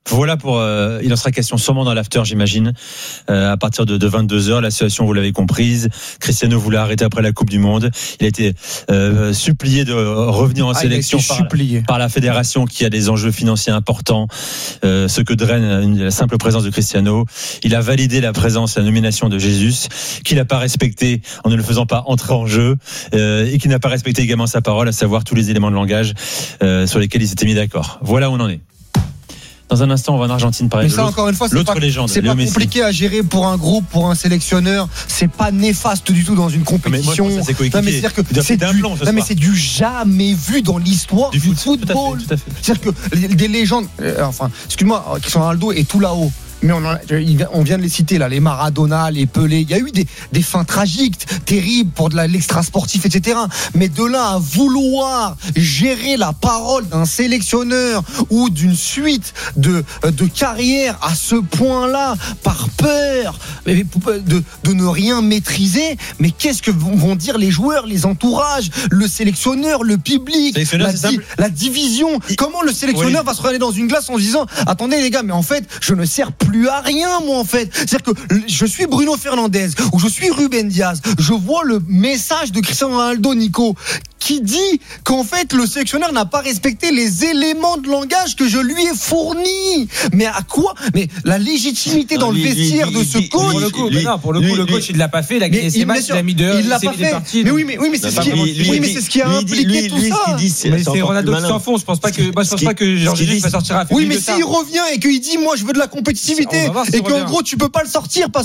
Voilà pour. Euh, il en sera question sûrement dans l'after, j'imagine, euh, à partir de, de vingt-deux heures. La situation, vous l'avez comprise. Cristiano voulait arrêter après la Coupe du Monde. Il a été euh, supplié de revenir en ah, sélection par, par la fédération qui a des enjeux financiers importants, euh, ce que draine la simple présence de Cristiano. Il a validé la présence, la nomination de Jesus, qu'il n'a pas respecté en ne le faisant pas entrer en jeu, euh, et qui n'a pas respecté également sa parole, à savoir tous les éléments de langage euh, sur lesquels ils s'étaient mis d'accord. Voilà où on en est. Dans un instant, on va en Argentine parler mais de ça, l'autre, encore une fois, c'est l'autre pas, légende. C'est Léo pas Messi. compliqué à gérer pour un groupe, pour un sélectionneur. C'est pas néfaste du tout dans une compétition. Mais moi, ça, c'est non, mais c'est-à-dire que c'est du, plan, non, mais c'est du jamais vu dans l'histoire du, du foot, football. Tout à fait, tout à fait. C'est-à-dire que des légendes, euh, enfin, excuse-moi, Cristiano Ronaldo est tout là-haut. Mais on, en, on vient de les citer là, les Maradona, les Pelé. Il y a eu des, des fins tragiques, terribles pour de la, l'extra sportif, et cetera. Mais de là à vouloir gérer la parole d'un sélectionneur ou d'une suite de, de carrière à ce point-là, par peur de, de ne rien maîtriser, mais qu'est-ce que vont dire les joueurs, les entourages, le sélectionneur, le public, la, di, la division? Comment le sélectionneur oui. va se regarder dans une glace en se disant attendez les gars, mais en fait, je ne sers plus plus à rien, moi, en fait. C'est-à-dire que je suis Bruno Fernandes ou je suis Ruben Diaz. Je vois le message de Cristiano Ronaldo, Nico, qui dit qu'en fait, le sélectionneur n'a pas respecté les éléments de langage que je lui ai fournis. Mais à quoi? Mais la légitimité non, dans lui, le vestiaire lui, de ce lui, coach. Pour le coup, lui, non, pour le, coup le coach, il ne l'a pas fait. Il a gagné ses matchs, il a mis dehors. Il l'a pas fait. Parties, mais oui, mais, oui, mais c'est ce qui, oui, mais c'est ce qui a impliqué tout ça. Mais c'est Ronaldo qui s'en fout. Je pense pas que, moi, je pense pas que Georges Jesus va sortir à. Oui, mais s'il revient et qu'il dit, moi, je veux de la compétitivité et qu'en gros, tu peux pas le sortir parce